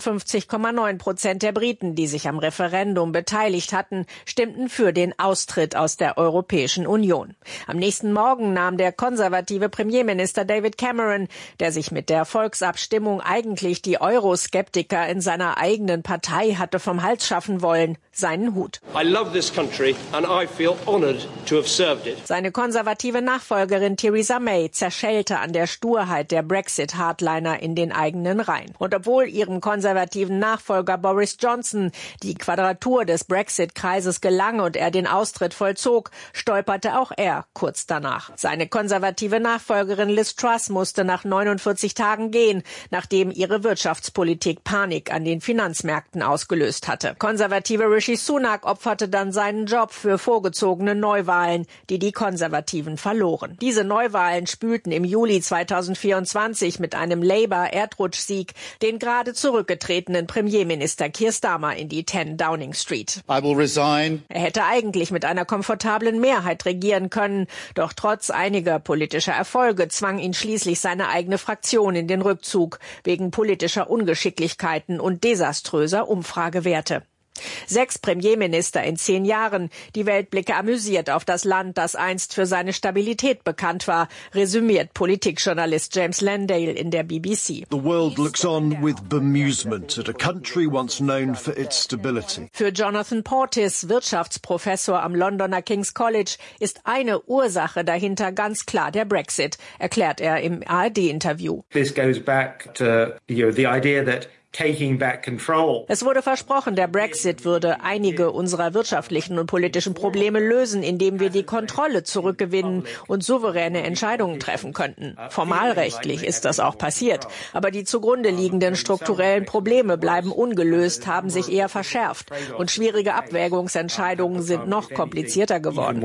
51,9% der Briten, die sich am Referendum beteiligt hatten, stimmten für den Austritt aus der Europäischen Union. Am nächsten Morgen nahm der konservative Premierminister David Cameron, der sich mit der Volksabstimmung eigentlich die Euroskeptiker in seiner eigenen Partei hatte vom Hals schaffen wollen, seinen Hut. I love this country and I feel honored to have served it. Seine konservative Nachfolgerin Theresa May zerschellte an der Sturheit der Brexit-Hardliner in den eigenen Reihen. Und obwohl ihrem konservativen Nachfolger Boris Johnson die Quadratur des Brexit-Kreises gelang und er den Austritt vollzog, stolperte auch er kurz danach. Seine konservative Nachfolgerin Liz Truss musste nach 49 Tagen gehen, nachdem ihre Wirtschaftspolitik Panik an den Finanzmärkten ausgelöst hatte. Konservative Rishi Sunak opferte dann seinen Job für vorgezogene Neuwahlen, die die Konservativen verloren. Diese Neuwahlen spülten im Juli 2024 mit einem Labour-Erdrutschsieg den gerade zurückgetretenen Premierminister Keir Starmer in die 10 Downing Street. I will resign. Er hätte eigentlich mit einer komfortablen Mehrheit regieren können, doch trotz einiger politischer Erfolge zwang ihn schließlich seine eigene Fraktion in den Rückzug wegen politischer Ungeschicklichkeiten und desaströser Umfragewerte. 6 Premierminister in 10 Jahren. Die Welt blicke amüsiert auf das Land, das einst für seine Stabilität bekannt war, resümiert Politikjournalist James Landale in der BBC. The world looks on with bemusement at a country once known for its stability. Für Jonathan Portis, Wirtschaftsprofessor am Londoner King's College, ist eine Ursache dahinter ganz klar der Brexit, erklärt er im ARD-Interview. This goes back to the idea that taking back control. Es wurde versprochen, der Brexit würde einige unserer wirtschaftlichen und politischen Probleme lösen, indem wir die Kontrolle zurückgewinnen und souveräne Entscheidungen treffen könnten. Formalrechtlich ist das auch passiert. Aber die zugrunde liegenden strukturellen Probleme bleiben ungelöst, haben sich eher verschärft. Und schwierige Abwägungsentscheidungen sind noch komplizierter geworden.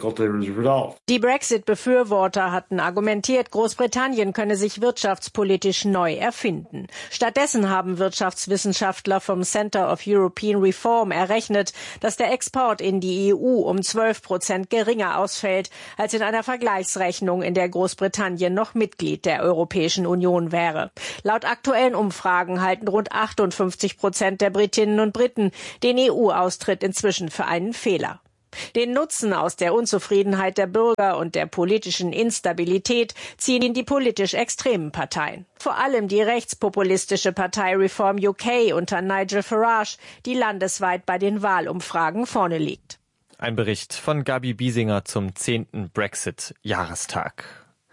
Die Brexit-Befürworter hatten argumentiert, Großbritannien könne sich wirtschaftspolitisch neu erfinden. Stattdessen haben Wirtschaftswissenschaftler vom Center of European Reform errechnet, dass der Export in die EU um 12% geringer ausfällt als in einer Vergleichsrechnung, in der Großbritannien noch Mitglied der Europäischen Union wäre. Laut aktuellen Umfragen halten rund 58% der Britinnen und Briten den EU-Austritt inzwischen für einen Fehler. Den Nutzen aus der Unzufriedenheit der Bürger und der politischen Instabilität ziehen die politisch extremen Parteien. Vor allem die rechtspopulistische Partei Reform UK unter Nigel Farage, die landesweit bei den Wahlumfragen vorne liegt. Ein Bericht von Gabi Biesinger zum 10. Brexit-Jahrestag.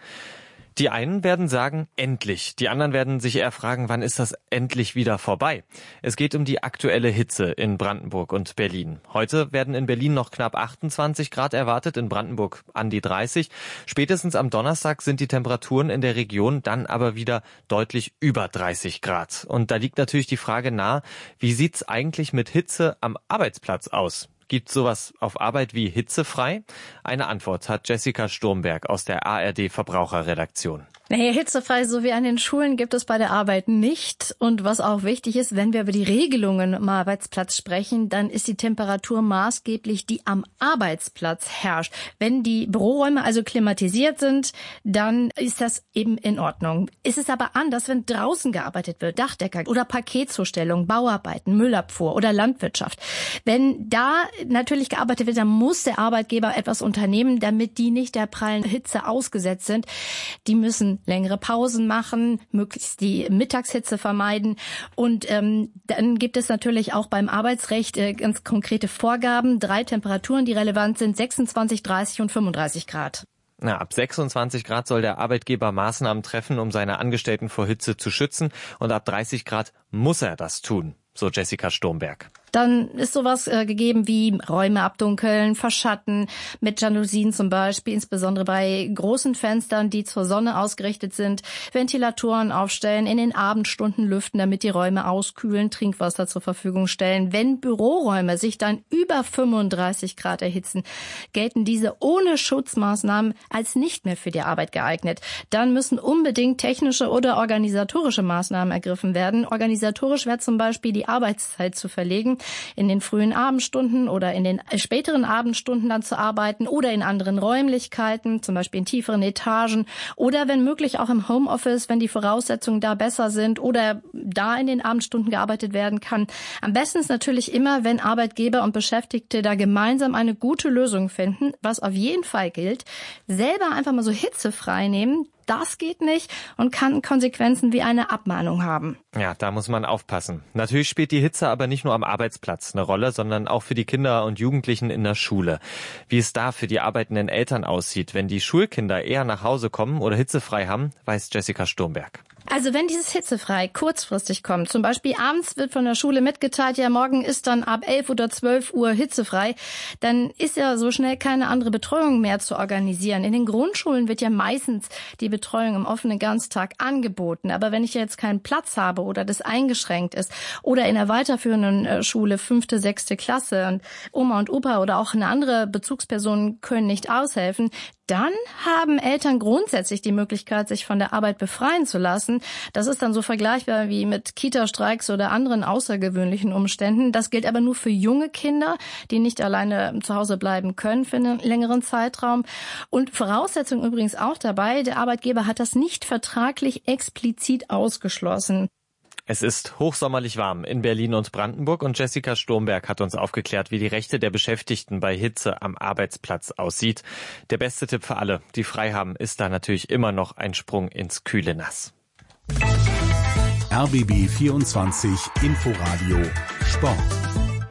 Die einen werden sagen, endlich. Die anderen werden sich eher fragen, wann ist das endlich wieder vorbei? Es geht um die aktuelle Hitze in Brandenburg und Berlin. Heute werden in Berlin noch knapp 28 Grad erwartet, in Brandenburg an die 30. Spätestens am Donnerstag sind die Temperaturen in der Region dann aber wieder deutlich über 30 Grad. Und da liegt natürlich die Frage nahe, wie sieht's eigentlich mit Hitze am Arbeitsplatz aus? Gibt sowas auf Arbeit wie hitzefrei? Eine Antwort hat Jessica Sturmberg aus der ARD Verbraucherredaktion. Naja, hitzefrei so wie an den Schulen gibt es bei der Arbeit nicht. Und was auch wichtig ist, wenn wir über die Regelungen am Arbeitsplatz sprechen, dann ist die Temperatur maßgeblich, die am Arbeitsplatz herrscht. Wenn die Büroräume also klimatisiert sind, dann ist das eben in Ordnung. Ist es aber anders, wenn draußen gearbeitet wird, Dachdecker oder Paketzustellung, Bauarbeiten, Müllabfuhr oder Landwirtschaft. Wenn da natürlich gearbeitet wird, dann muss der Arbeitgeber etwas unternehmen, damit die nicht der prallen Hitze ausgesetzt sind. Die müssen längere Pausen machen, möglichst die Mittagshitze vermeiden. Und dann gibt es natürlich auch beim Arbeitsrecht ganz konkrete Vorgaben. 3 Temperaturen, die relevant sind, 26, 30 und 35 Grad. Ab 26 Grad soll der Arbeitgeber Maßnahmen treffen, um seine Angestellten vor Hitze zu schützen. Und ab 30 Grad muss er das tun, so Jessica Sturmberg. Dann ist sowas gegeben wie Räume abdunkeln, verschatten, mit Jalousien zum Beispiel, insbesondere bei großen Fenstern, die zur Sonne ausgerichtet sind, Ventilatoren aufstellen, in den Abendstunden lüften, damit die Räume auskühlen, Trinkwasser zur Verfügung stellen. Wenn Büroräume sich dann über 35 Grad erhitzen, gelten diese ohne Schutzmaßnahmen als nicht mehr für die Arbeit geeignet. Dann müssen unbedingt technische oder organisatorische Maßnahmen ergriffen werden. Organisatorisch wäre zum Beispiel die Arbeitszeit zu verlegen, in den frühen Abendstunden oder in den späteren Abendstunden dann zu arbeiten oder in anderen Räumlichkeiten, zum Beispiel in tieferen Etagen oder wenn möglich auch im Homeoffice, wenn die Voraussetzungen da besser sind oder da in den Abendstunden gearbeitet werden kann. Am besten ist natürlich immer, wenn Arbeitgeber und Beschäftigte da gemeinsam eine gute Lösung finden, was auf jeden Fall gilt, selber einfach mal so hitzefrei nehmen. Das geht nicht und kann Konsequenzen wie eine Abmahnung haben. Ja, da muss man aufpassen. Natürlich spielt die Hitze aber nicht nur am Arbeitsplatz eine Rolle, sondern auch für die Kinder und Jugendlichen in der Schule. Wie es da für die arbeitenden Eltern aussieht, wenn die Schulkinder eher nach Hause kommen oder hitzefrei haben, weiß Jessica Sturmberg. Also wenn dieses hitzefrei kurzfristig kommt, zum Beispiel abends wird von der Schule mitgeteilt, ja morgen ist dann ab 11 oder 12 Uhr hitzefrei, dann ist ja so schnell keine andere Betreuung mehr zu organisieren. In den Grundschulen wird ja meistens die Betreuung im offenen Ganztag angeboten. Aber wenn ich jetzt keinen Platz habe oder das eingeschränkt ist oder in der weiterführenden Schule 5., 6. Klasse und Oma und Opa oder auch eine andere Bezugsperson können nicht aushelfen, dann haben Eltern grundsätzlich die Möglichkeit, sich von der Arbeit befreien zu lassen. Das ist dann so vergleichbar wie mit Kita-Streiks oder anderen außergewöhnlichen Umständen. Das gilt aber nur für junge Kinder, die nicht alleine zu Hause bleiben können für einen längeren Zeitraum. Und Voraussetzung übrigens auch dabei, der Arbeitgeber hat das nicht vertraglich explizit ausgeschlossen. Es ist hochsommerlich warm in Berlin und Brandenburg und Jessica Sturmberg hat uns aufgeklärt, wie die Rechte der Beschäftigten bei Hitze am Arbeitsplatz aussieht. Der beste Tipp für alle, die frei haben, ist da natürlich immer noch ein Sprung ins kühle Nass. RBB 24 Inforadio Sport.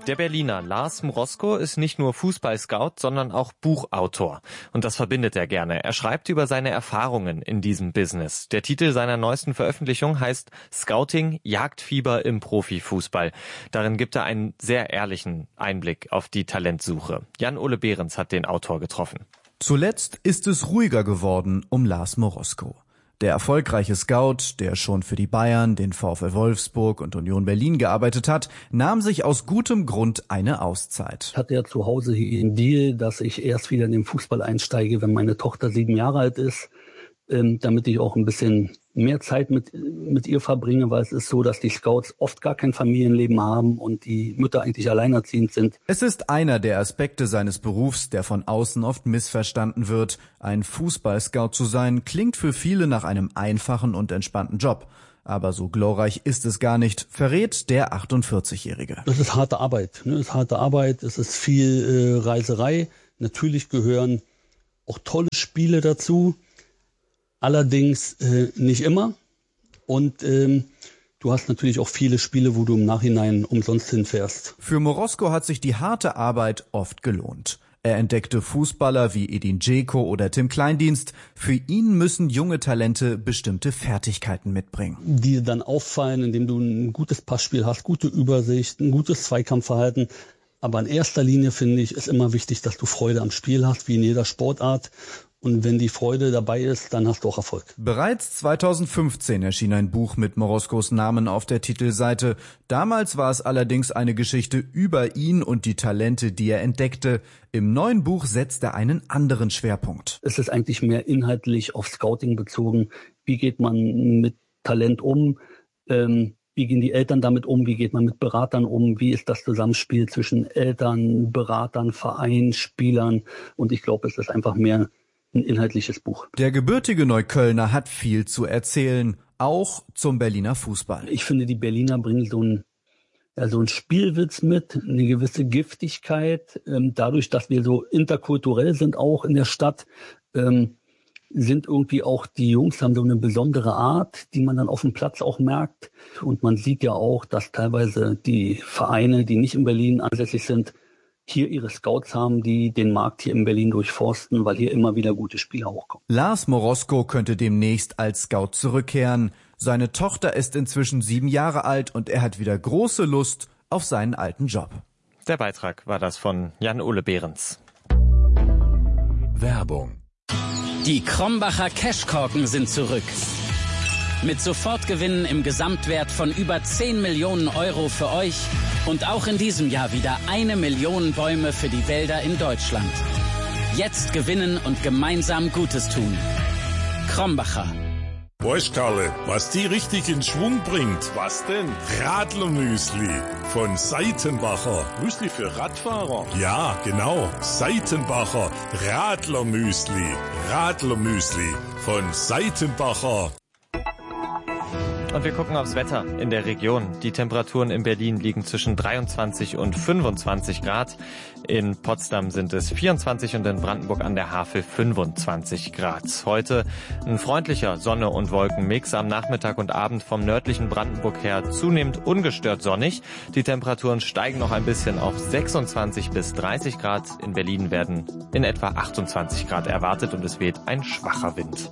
Der Berliner Lars Mrosko ist nicht nur Fußballscout, sondern auch Buchautor. Und das verbindet er gerne. Er schreibt über seine Erfahrungen in diesem Business. Der Titel seiner neuesten Veröffentlichung heißt Scouting, Jagdfieber im Profifußball. Darin gibt er einen sehr ehrlichen Einblick auf die Talentsuche. Jan-Ole Behrens hat den Autor getroffen. Zuletzt ist es ruhiger geworden um Lars Mrosko. Der erfolgreiche Scout, der schon für die Bayern, den VfL Wolfsburg und Union Berlin gearbeitet hat, nahm sich aus gutem Grund eine Auszeit. Ich hatte ja zu Hause hier den Deal, dass ich erst wieder in den Fußball einsteige, wenn meine Tochter 7 Jahre alt ist, damit ich auch ein bisschen mehr Zeit mit ihr verbringe, weil es ist so, dass die Scouts oft gar kein Familienleben haben und die Mütter eigentlich alleinerziehend sind. Es ist einer der Aspekte seines Berufs, der von außen oft missverstanden wird. Ein Fußballscout zu sein, klingt für viele nach einem einfachen und entspannten Job. Aber so glorreich ist es gar nicht, verrät der 48-Jährige. Das ist harte Arbeit, ne? Es ist harte Arbeit, es ist viel Reiserei. Natürlich gehören auch tolle Spiele dazu. Allerdings nicht immer. Und du hast natürlich auch viele Spiele, wo du im Nachhinein umsonst hinfährst. Für Mrosko hat sich die harte Arbeit oft gelohnt. Er entdeckte Fußballer wie Edin Dzeko oder Tim Kleindienst. Für ihn müssen junge Talente bestimmte Fertigkeiten mitbringen. Die dann auffallen, indem du ein gutes Passspiel hast, gute Übersicht, ein gutes Zweikampfverhalten. Aber in erster Linie, finde ich, ist immer wichtig, dass du Freude am Spiel hast, wie in jeder Sportart. Und wenn die Freude dabei ist, dann hast du auch Erfolg. Bereits 2015 erschien ein Buch mit Mroskos Namen auf der Titelseite. Damals war es allerdings eine Geschichte über ihn und die Talente, die er entdeckte. Im neuen Buch setzt er einen anderen Schwerpunkt. Es ist eigentlich mehr inhaltlich auf Scouting bezogen. Wie geht man mit Talent um? Wie gehen die Eltern damit um? Wie geht man mit Beratern um? Wie ist das Zusammenspiel zwischen Eltern, Beratern, Verein, Spielern? Und ich glaube, es ist einfach mehr ein inhaltliches Buch. Der gebürtige Neuköllner hat viel zu erzählen, auch zum Berliner Fußball. Ich finde, die Berliner bringen so einen Spielwitz mit, eine gewisse Giftigkeit. Dadurch, dass wir so interkulturell sind, auch in der Stadt, sind irgendwie auch die Jungs, haben so eine besondere Art, die man dann auf dem Platz auch merkt. Und man sieht ja auch, dass teilweise die Vereine, die nicht in Berlin ansässig sind, hier ihre Scouts haben, die den Markt hier in Berlin durchforsten, weil hier immer wieder gute Spieler hochkommen. Lars Mrosko könnte demnächst als Scout zurückkehren. Seine Tochter ist inzwischen 7 Jahre alt und er hat wieder große Lust auf seinen alten Job. Der Beitrag war das von Jan-Ole Behrens. Werbung. Die Krombacher Cashkorken sind zurück. Mit Sofortgewinnen im Gesamtwert von über 10 Millionen Euro für euch und auch in diesem Jahr wieder 1 Million Bäume für die Wälder in Deutschland. Jetzt gewinnen und gemeinsam Gutes tun. Krombacher. Weißt Karle, was die richtig in Schwung bringt? Was denn? Radlermüsli von Seitenbacher. Müsli für Radfahrer? Ja, genau. Seitenbacher Radlermüsli. Radlermüsli von Seitenbacher. Und wir gucken aufs Wetter in der Region. Die Temperaturen in Berlin liegen zwischen 23 und 25 Grad. In Potsdam sind es 24 und in Brandenburg an der Havel 25 Grad. Heute ein freundlicher Sonne- und Wolkenmix. Am Nachmittag und Abend vom nördlichen Brandenburg her zunehmend ungestört sonnig. Die Temperaturen steigen noch ein bisschen auf 26 bis 30 Grad. In Berlin werden in etwa 28 Grad erwartet und es weht ein schwacher Wind.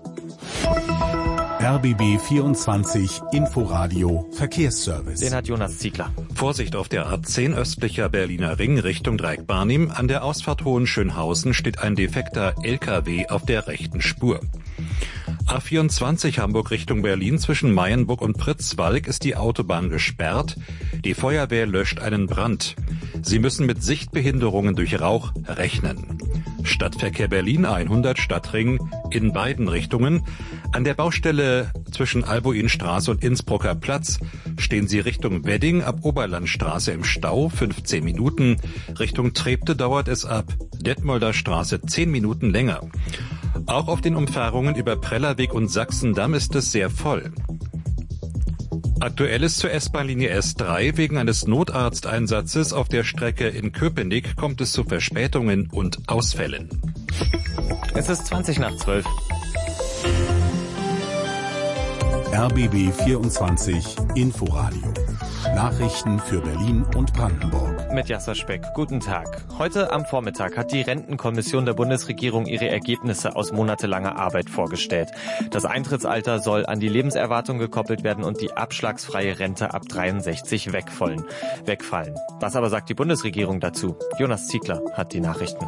RBB 24 Inforadio Verkehrsservice. Den hat Jonas Ziegler. Vorsicht auf der A10 östlicher Berliner Ring Richtung Dreieck Barnim. An der Ausfahrt Hohenschönhausen steht ein defekter LKW auf der rechten Spur. A24 Hamburg Richtung Berlin zwischen Mayenburg und Pritzwalk ist die Autobahn gesperrt. Die Feuerwehr löscht einen Brand. Sie müssen mit Sichtbehinderungen durch Rauch rechnen. Stadtverkehr Berlin 100 Stadtring in beiden Richtungen. An der Baustelle zwischen Albuinstraße und Innsbrucker Platz stehen Sie Richtung Wedding ab Oberlandstraße im Stau 15 Minuten. Richtung Treptow dauert es ab Detmolder Straße 10 Minuten länger. Auch auf den Umfahrungen über Prellerweg und Sachsendamm ist es sehr voll. Aktuelles zur S-Bahn-Linie S3. Wegen eines Notarzteinsatzes auf der Strecke in Köpenick kommt es zu Verspätungen und Ausfällen. Es ist 20 nach 12. RBB 24 Inforadio Nachrichten für Berlin und Brandenburg. Mit Jasser Speck. Guten Tag. Heute am Vormittag hat die Rentenkommission der Bundesregierung ihre Ergebnisse aus monatelanger Arbeit vorgestellt. Das Eintrittsalter soll an die Lebenserwartung gekoppelt werden und die abschlagsfreie Rente ab 63 wegfallen. Was aber sagt die Bundesregierung dazu? Jonas Ziegler hat die Nachrichten.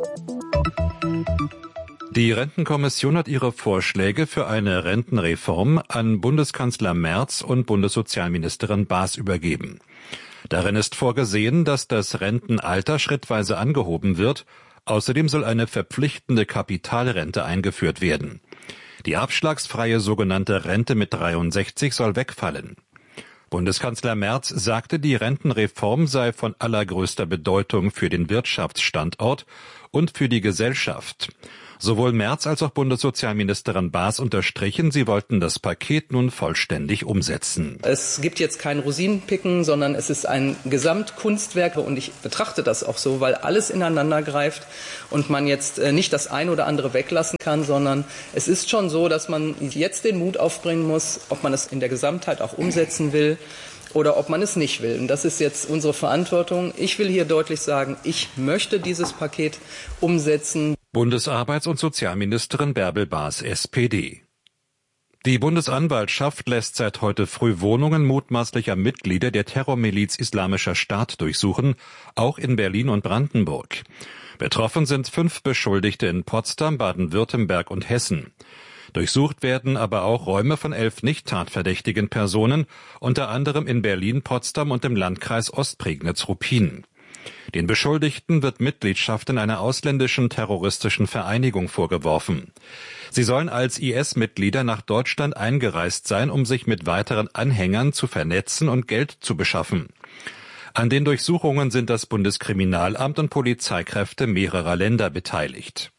Die Rentenkommission hat ihre Vorschläge für eine Rentenreform an Bundeskanzler Merz und Bundessozialministerin Baas übergeben. Darin ist vorgesehen, dass das Rentenalter schrittweise angehoben wird. Außerdem soll eine verpflichtende Kapitalrente eingeführt werden. Die abschlagsfreie sogenannte Rente mit 63 soll wegfallen. Bundeskanzler Merz sagte, die Rentenreform sei von allergrößter Bedeutung für den Wirtschaftsstandort und für die Gesellschaft. Sowohl Merz als auch Bundessozialministerin Baas unterstrichen, sie wollten das Paket nun vollständig umsetzen. Es gibt jetzt kein Rosinenpicken, sondern es ist ein Gesamtkunstwerk und ich betrachte das auch so, weil alles ineinander greift und man jetzt nicht das eine oder andere weglassen kann, sondern es ist schon so, dass man jetzt den Mut aufbringen muss, ob man es in der Gesamtheit auch umsetzen will oder ob man es nicht will. Und das ist jetzt unsere Verantwortung. Ich will hier deutlich sagen, ich möchte dieses Paket umsetzen. Bundesarbeits- und Sozialministerin Bärbel Baas, SPD. Die Bundesanwaltschaft lässt seit heute früh Wohnungen mutmaßlicher Mitglieder der Terrormiliz Islamischer Staat durchsuchen, auch in Berlin und Brandenburg. Betroffen sind 5 Beschuldigte in Potsdam, Baden-Württemberg und Hessen. Durchsucht werden aber auch Räume von 11 nicht tatverdächtigen Personen, unter anderem in Berlin, Potsdam und im Landkreis Ostprignitz-Ruppin. Den Beschuldigten wird Mitgliedschaft in einer ausländischen terroristischen Vereinigung vorgeworfen. Sie sollen als IS-Mitglieder nach Deutschland eingereist sein, um sich mit weiteren Anhängern zu vernetzen und Geld zu beschaffen. An den Durchsuchungen sind das Bundeskriminalamt und Polizeikräfte mehrerer Länder beteiligt.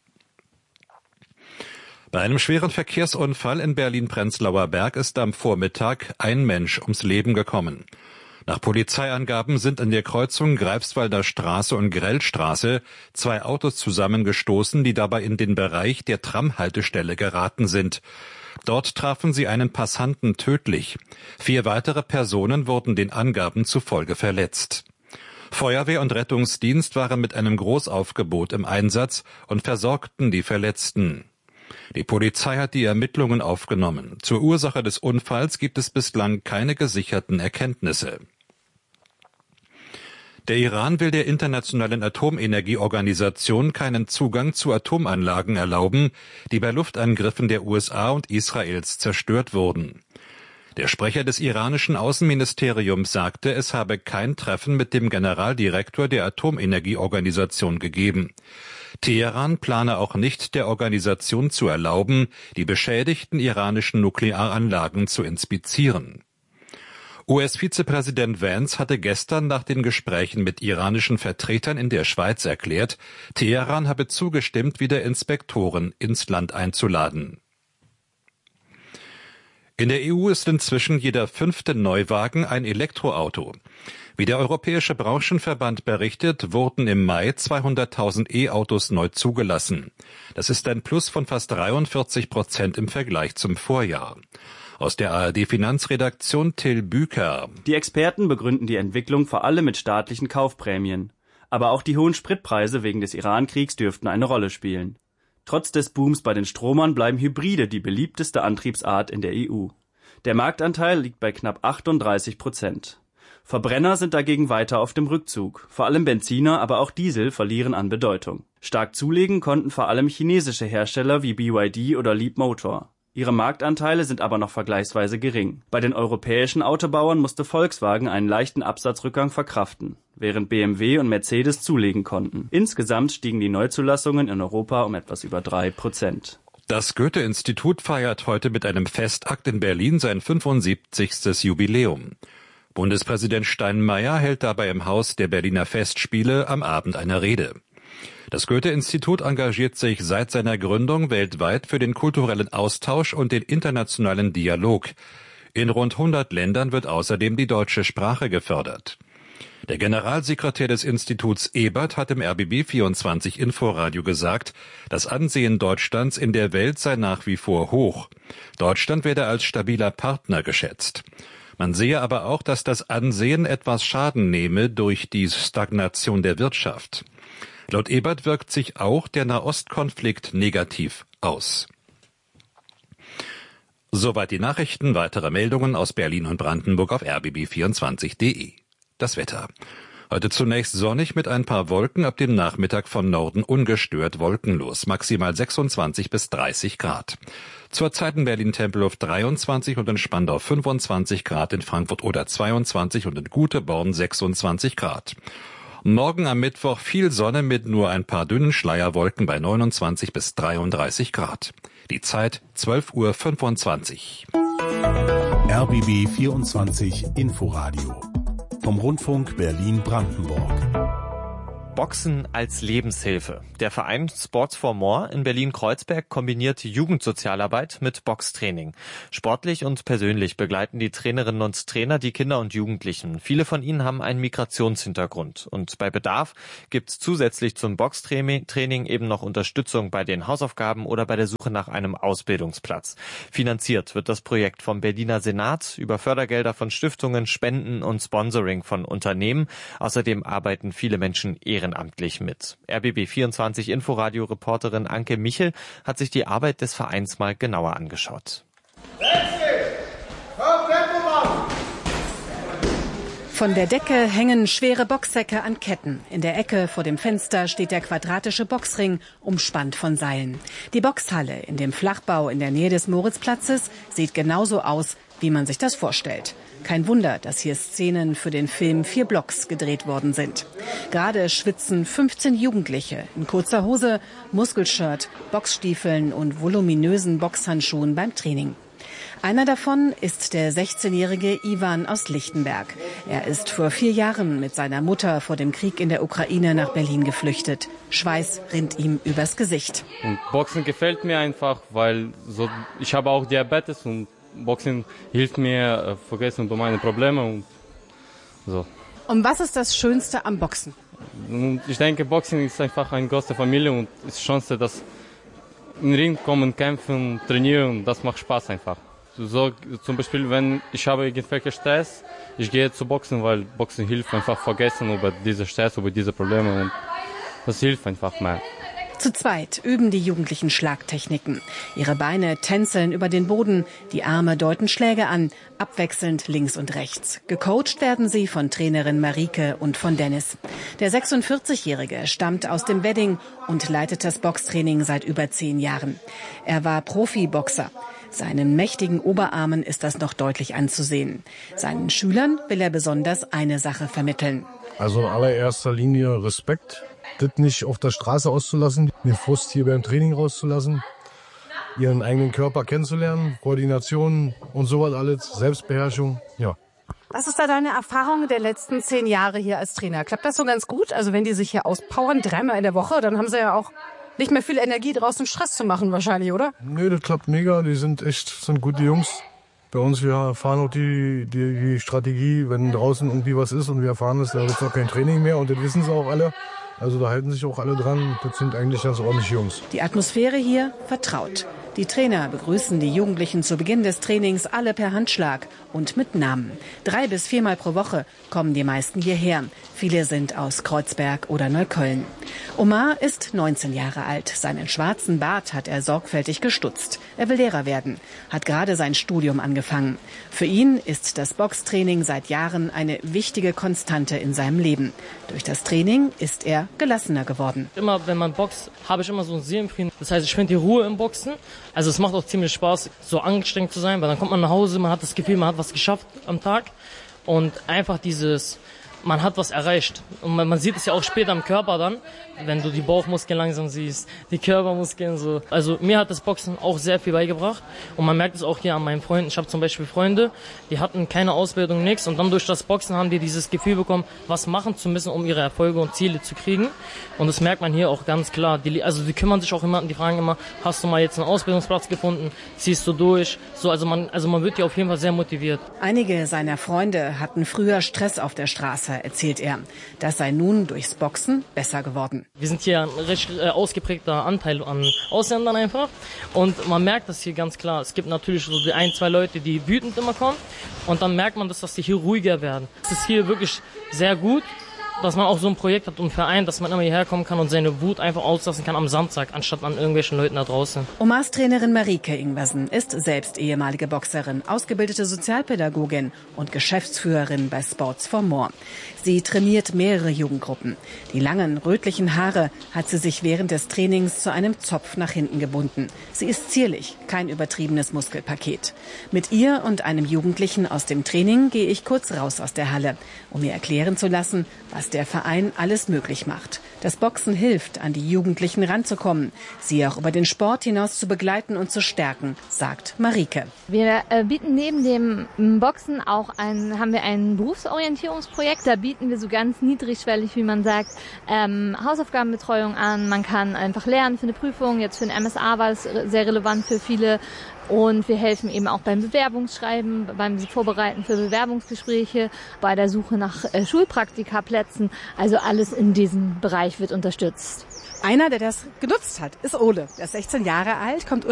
Bei einem schweren Verkehrsunfall in Berlin-Prenzlauer Berg ist am Vormittag ein Mensch ums Leben gekommen. Nach Polizeiangaben sind an der Kreuzung Greifswalder Straße und Grellstraße 2 Autos zusammengestoßen, die dabei in den Bereich der Tramhaltestelle geraten sind. Dort trafen sie einen Passanten tödlich. 4 weitere Personen wurden den Angaben zufolge verletzt. Feuerwehr und Rettungsdienst waren mit einem Großaufgebot im Einsatz und versorgten die Verletzten. Die Polizei hat die Ermittlungen aufgenommen. Zur Ursache des Unfalls gibt es bislang keine gesicherten Erkenntnisse. Der Iran will der Internationalen Atomenergieorganisation keinen Zugang zu Atomanlagen erlauben, die bei Luftangriffen der USA und Israels zerstört wurden. Der Sprecher des iranischen Außenministeriums sagte, es habe kein Treffen mit dem Generaldirektor der Atomenergieorganisation gegeben. Teheran plane auch nicht, der Organisation zu erlauben, die beschädigten iranischen Nuklearanlagen zu inspizieren. US-Vizepräsident Vance hatte gestern nach den Gesprächen mit iranischen Vertretern in der Schweiz erklärt, Teheran habe zugestimmt, wieder Inspektoren ins Land einzuladen. In der EU ist inzwischen jeder 5. Neuwagen ein Elektroauto. Wie der Europäische Branchenverband berichtet, wurden im Mai 200.000 E-Autos neu zugelassen. Das ist ein Plus von fast 43% im Vergleich zum Vorjahr. Aus der ARD-Finanzredaktion Till Büker. Die Experten begründen die Entwicklung vor allem mit staatlichen Kaufprämien. Aber auch die hohen Spritpreise wegen des Iran-Kriegs dürften eine Rolle spielen. Trotz des Booms bei den Stromern bleiben Hybride die beliebteste Antriebsart in der EU. Der Marktanteil liegt bei knapp 38%. Verbrenner sind dagegen weiter auf dem Rückzug. Vor allem Benziner, aber auch Diesel verlieren an Bedeutung. Stark zulegen konnten vor allem chinesische Hersteller wie BYD oder Leapmotor. Ihre Marktanteile sind aber noch vergleichsweise gering. Bei den europäischen Autobauern musste Volkswagen einen leichten Absatzrückgang verkraften, während BMW und Mercedes zulegen konnten. Insgesamt stiegen die Neuzulassungen in Europa um etwas über 3%. Das Goethe-Institut feiert heute mit einem Festakt in Berlin sein 75. Jubiläum. Bundespräsident Steinmeier hält dabei im Haus der Berliner Festspiele am Abend eine Rede. Das Goethe-Institut engagiert sich seit seiner Gründung weltweit für den kulturellen Austausch und den internationalen Dialog. In rund 100 Ländern wird außerdem die deutsche Sprache gefördert. Der Generalsekretär des Instituts Ebert hat im RBB24 Inforadio gesagt, das Ansehen Deutschlands in der Welt sei nach wie vor hoch. Deutschland werde als stabiler Partner geschätzt. Man sehe aber auch, dass das Ansehen etwas Schaden nehme durch die Stagnation der Wirtschaft. Laut Ebert wirkt sich auch der Nahostkonflikt negativ aus. Soweit die Nachrichten. Weitere Meldungen aus Berlin und Brandenburg auf rbb24.de. Das Wetter. Heute zunächst sonnig mit ein paar Wolken, ab dem Nachmittag von Norden ungestört wolkenlos, maximal 26 bis 30 Grad. Zurzeit in Berlin-Tempelhof 23 und in Spandau 25 Grad, in Frankfurt oder 22 und in Güteborn 26 Grad. Morgen am Mittwoch viel Sonne mit nur ein paar dünnen Schleierwolken bei 29 bis 33 Grad. Die Zeit 12:25 Uhr. RBB 24 Inforadio vom Rundfunk Berlin-Brandenburg. Boxen als Lebenshilfe. Der Verein Sports for More in Berlin-Kreuzberg kombiniert Jugendsozialarbeit mit Boxtraining. Sportlich und persönlich begleiten die Trainerinnen und Trainer die Kinder und Jugendlichen. Viele von ihnen haben einen Migrationshintergrund. Und bei Bedarf gibt es zusätzlich zum Boxtraining eben noch Unterstützung bei den Hausaufgaben oder bei der Suche nach einem Ausbildungsplatz. Finanziert wird das Projekt vom Berliner Senat über Fördergelder von Stiftungen, Spenden und Sponsoring von Unternehmen. Außerdem arbeiten viele Menschen ehrenamtlich mit. RBB24 Inforadio-Reporterin Anke Michel hat sich die Arbeit des Vereins mal genauer angeschaut. Von der Decke hängen schwere Boxsäcke an Ketten. In der Ecke vor dem Fenster steht der quadratische Boxring, umspannt von Seilen. Die Boxhalle in dem Flachbau in der Nähe des Moritzplatzes sieht genauso aus, wie man sich das vorstellt. Kein Wunder, dass hier Szenen für den Film 4 Blocks gedreht worden sind. Gerade schwitzen 15 Jugendliche in kurzer Hose, Muskelshirt, Boxstiefeln und voluminösen Boxhandschuhen beim Training. Einer davon ist der 16-jährige Ivan aus Lichtenberg. Er ist vor 4 Jahren mit seiner Mutter vor dem Krieg in der Ukraine nach Berlin geflüchtet. Schweiß rinnt ihm übers Gesicht. Und Boxen gefällt mir einfach, weil ich habe auch Diabetes und Boxen hilft mir, vergessen über meine Probleme und so. Und was ist das Schönste am Boxen? Ich denke, Boxen ist einfach eine große Familie und ist die Chance, dass in den Ring kommen, kämpfen, trainieren, das macht Spaß einfach. So, zum Beispiel, wenn ich habe irgendwelchen Stress, ich gehe zu Boxen, weil Boxen hilft einfach vergessen über diese Stress, über diese Probleme und das hilft einfach mehr. Zu zweit üben die Jugendlichen Schlagtechniken. Ihre Beine tänzeln über den Boden, die Arme deuten Schläge an, abwechselnd links und rechts. Gecoacht werden sie von Trainerin Marike und von Dennis. Der 46-Jährige stammt aus dem Wedding und leitet das Boxtraining seit über 10 Jahren. Er war Profiboxer. Seinen mächtigen Oberarmen ist das noch deutlich anzusehen. Seinen Schülern will er besonders eine Sache vermitteln. Also in allererster Linie Respekt. Das nicht auf der Straße auszulassen, den Frust hier beim Training rauszulassen, ihren eigenen Körper kennenzulernen, Koordination und sowas alles, Selbstbeherrschung, ja. Was ist da deine Erfahrung der letzten 10 Jahre hier als Trainer? Klappt das so ganz gut? Also wenn die sich hier auspowern, 3-mal in der Woche, dann haben sie ja auch nicht mehr viel Energie draußen Stress zu machen wahrscheinlich, oder? Nö, das klappt mega, die sind gute Jungs. Bei uns, wir erfahren auch die Strategie, wenn draußen irgendwie was ist und wir erfahren es, da ist auch kein Training mehr und das wissen sie auch alle. Also da halten sich auch alle dran. Das sind eigentlich ganz ordentliche Jungs. Die Atmosphäre hier vertraut. Die Trainer begrüßen die Jugendlichen zu Beginn des Trainings alle per Handschlag und mit Namen. 3 bis 4-mal pro Woche kommen die meisten hierher. Viele sind aus Kreuzberg oder Neukölln. Omar ist 19 Jahre alt. Seinen schwarzen Bart hat er sorgfältig gestutzt. Er will Lehrer werden, hat gerade sein Studium angefangen. Für ihn ist das Boxtraining seit Jahren eine wichtige Konstante in seinem Leben. Durch das Training ist er gelassener geworden. Immer wenn man boxt, habe ich immer so einen Seelenfrieden. Das heißt, ich finde die Ruhe im Boxen. Also es macht auch ziemlich Spaß, so angestrengt zu sein, weil dann kommt man nach Hause, man hat das Gefühl, man hat was geschafft am Tag und einfach man hat was erreicht. Und man sieht es ja auch später am Körper dann, wenn du die Bauchmuskeln langsam siehst, die Körpermuskeln so. Also mir hat das Boxen auch sehr viel beigebracht und man merkt es auch hier an meinen Freunden. Ich habe zum Beispiel Freunde, die hatten keine Ausbildung, nichts und dann durch das Boxen haben die dieses Gefühl bekommen, was machen zu müssen, um ihre Erfolge und Ziele zu kriegen. Und das merkt man hier auch ganz klar. Die kümmern sich auch immer, die fragen immer, hast du mal jetzt einen Ausbildungsplatz gefunden, ziehst du durch? So, man wird hier auf jeden Fall sehr motiviert. Einige seiner Freunde hatten früher Stress auf der Straße. besser, erzählt er. Das sei nun durchs Boxen besser geworden. Wir sind hier ein recht ausgeprägter Anteil an Ausländern einfach. Und man merkt das hier ganz klar. Es gibt natürlich so die 1, 2 Leute, die wütend immer kommen. Und dann merkt man, dass die hier ruhiger werden. Es ist hier wirklich sehr gut, dass man auch so ein Projekt hat und einen Verein, dass man immer hierher kommen kann und seine Wut einfach auslassen kann am Samstag, anstatt an irgendwelchen Leuten da draußen. Omars Trainerin Marike Ingwersen ist selbst ehemalige Boxerin, ausgebildete Sozialpädagogin und Geschäftsführerin bei Sports for More. Sie trainiert mehrere Jugendgruppen. Die langen, rötlichen Haare hat sie sich während des Trainings zu einem Zopf nach hinten gebunden. Sie ist zierlich, kein übertriebenes Muskelpaket. Mit ihr und einem Jugendlichen aus dem Training gehe ich kurz raus aus der Halle, um mir erklären zu lassen, was der Verein alles möglich macht. Das Boxen hilft, an die Jugendlichen ranzukommen, sie auch über den Sport hinaus zu begleiten und zu stärken, sagt Marike. Wir bieten neben dem Boxen auch haben wir ein Berufsorientierungsprojekt. Da bieten wir so ganz niedrigschwellig, wie man sagt, Hausaufgabenbetreuung an. Man kann einfach lernen für eine Prüfung. Jetzt für ein MSA war es sehr relevant für viele. Und wir helfen eben auch beim Bewerbungsschreiben, beim Vorbereiten für Bewerbungsgespräche, bei der Suche nach Schulpraktikaplätzen. Also alles in diesem Bereich wird unterstützt. Einer, der das genutzt hat, ist Ole. Er ist 16 Jahre alt, kommt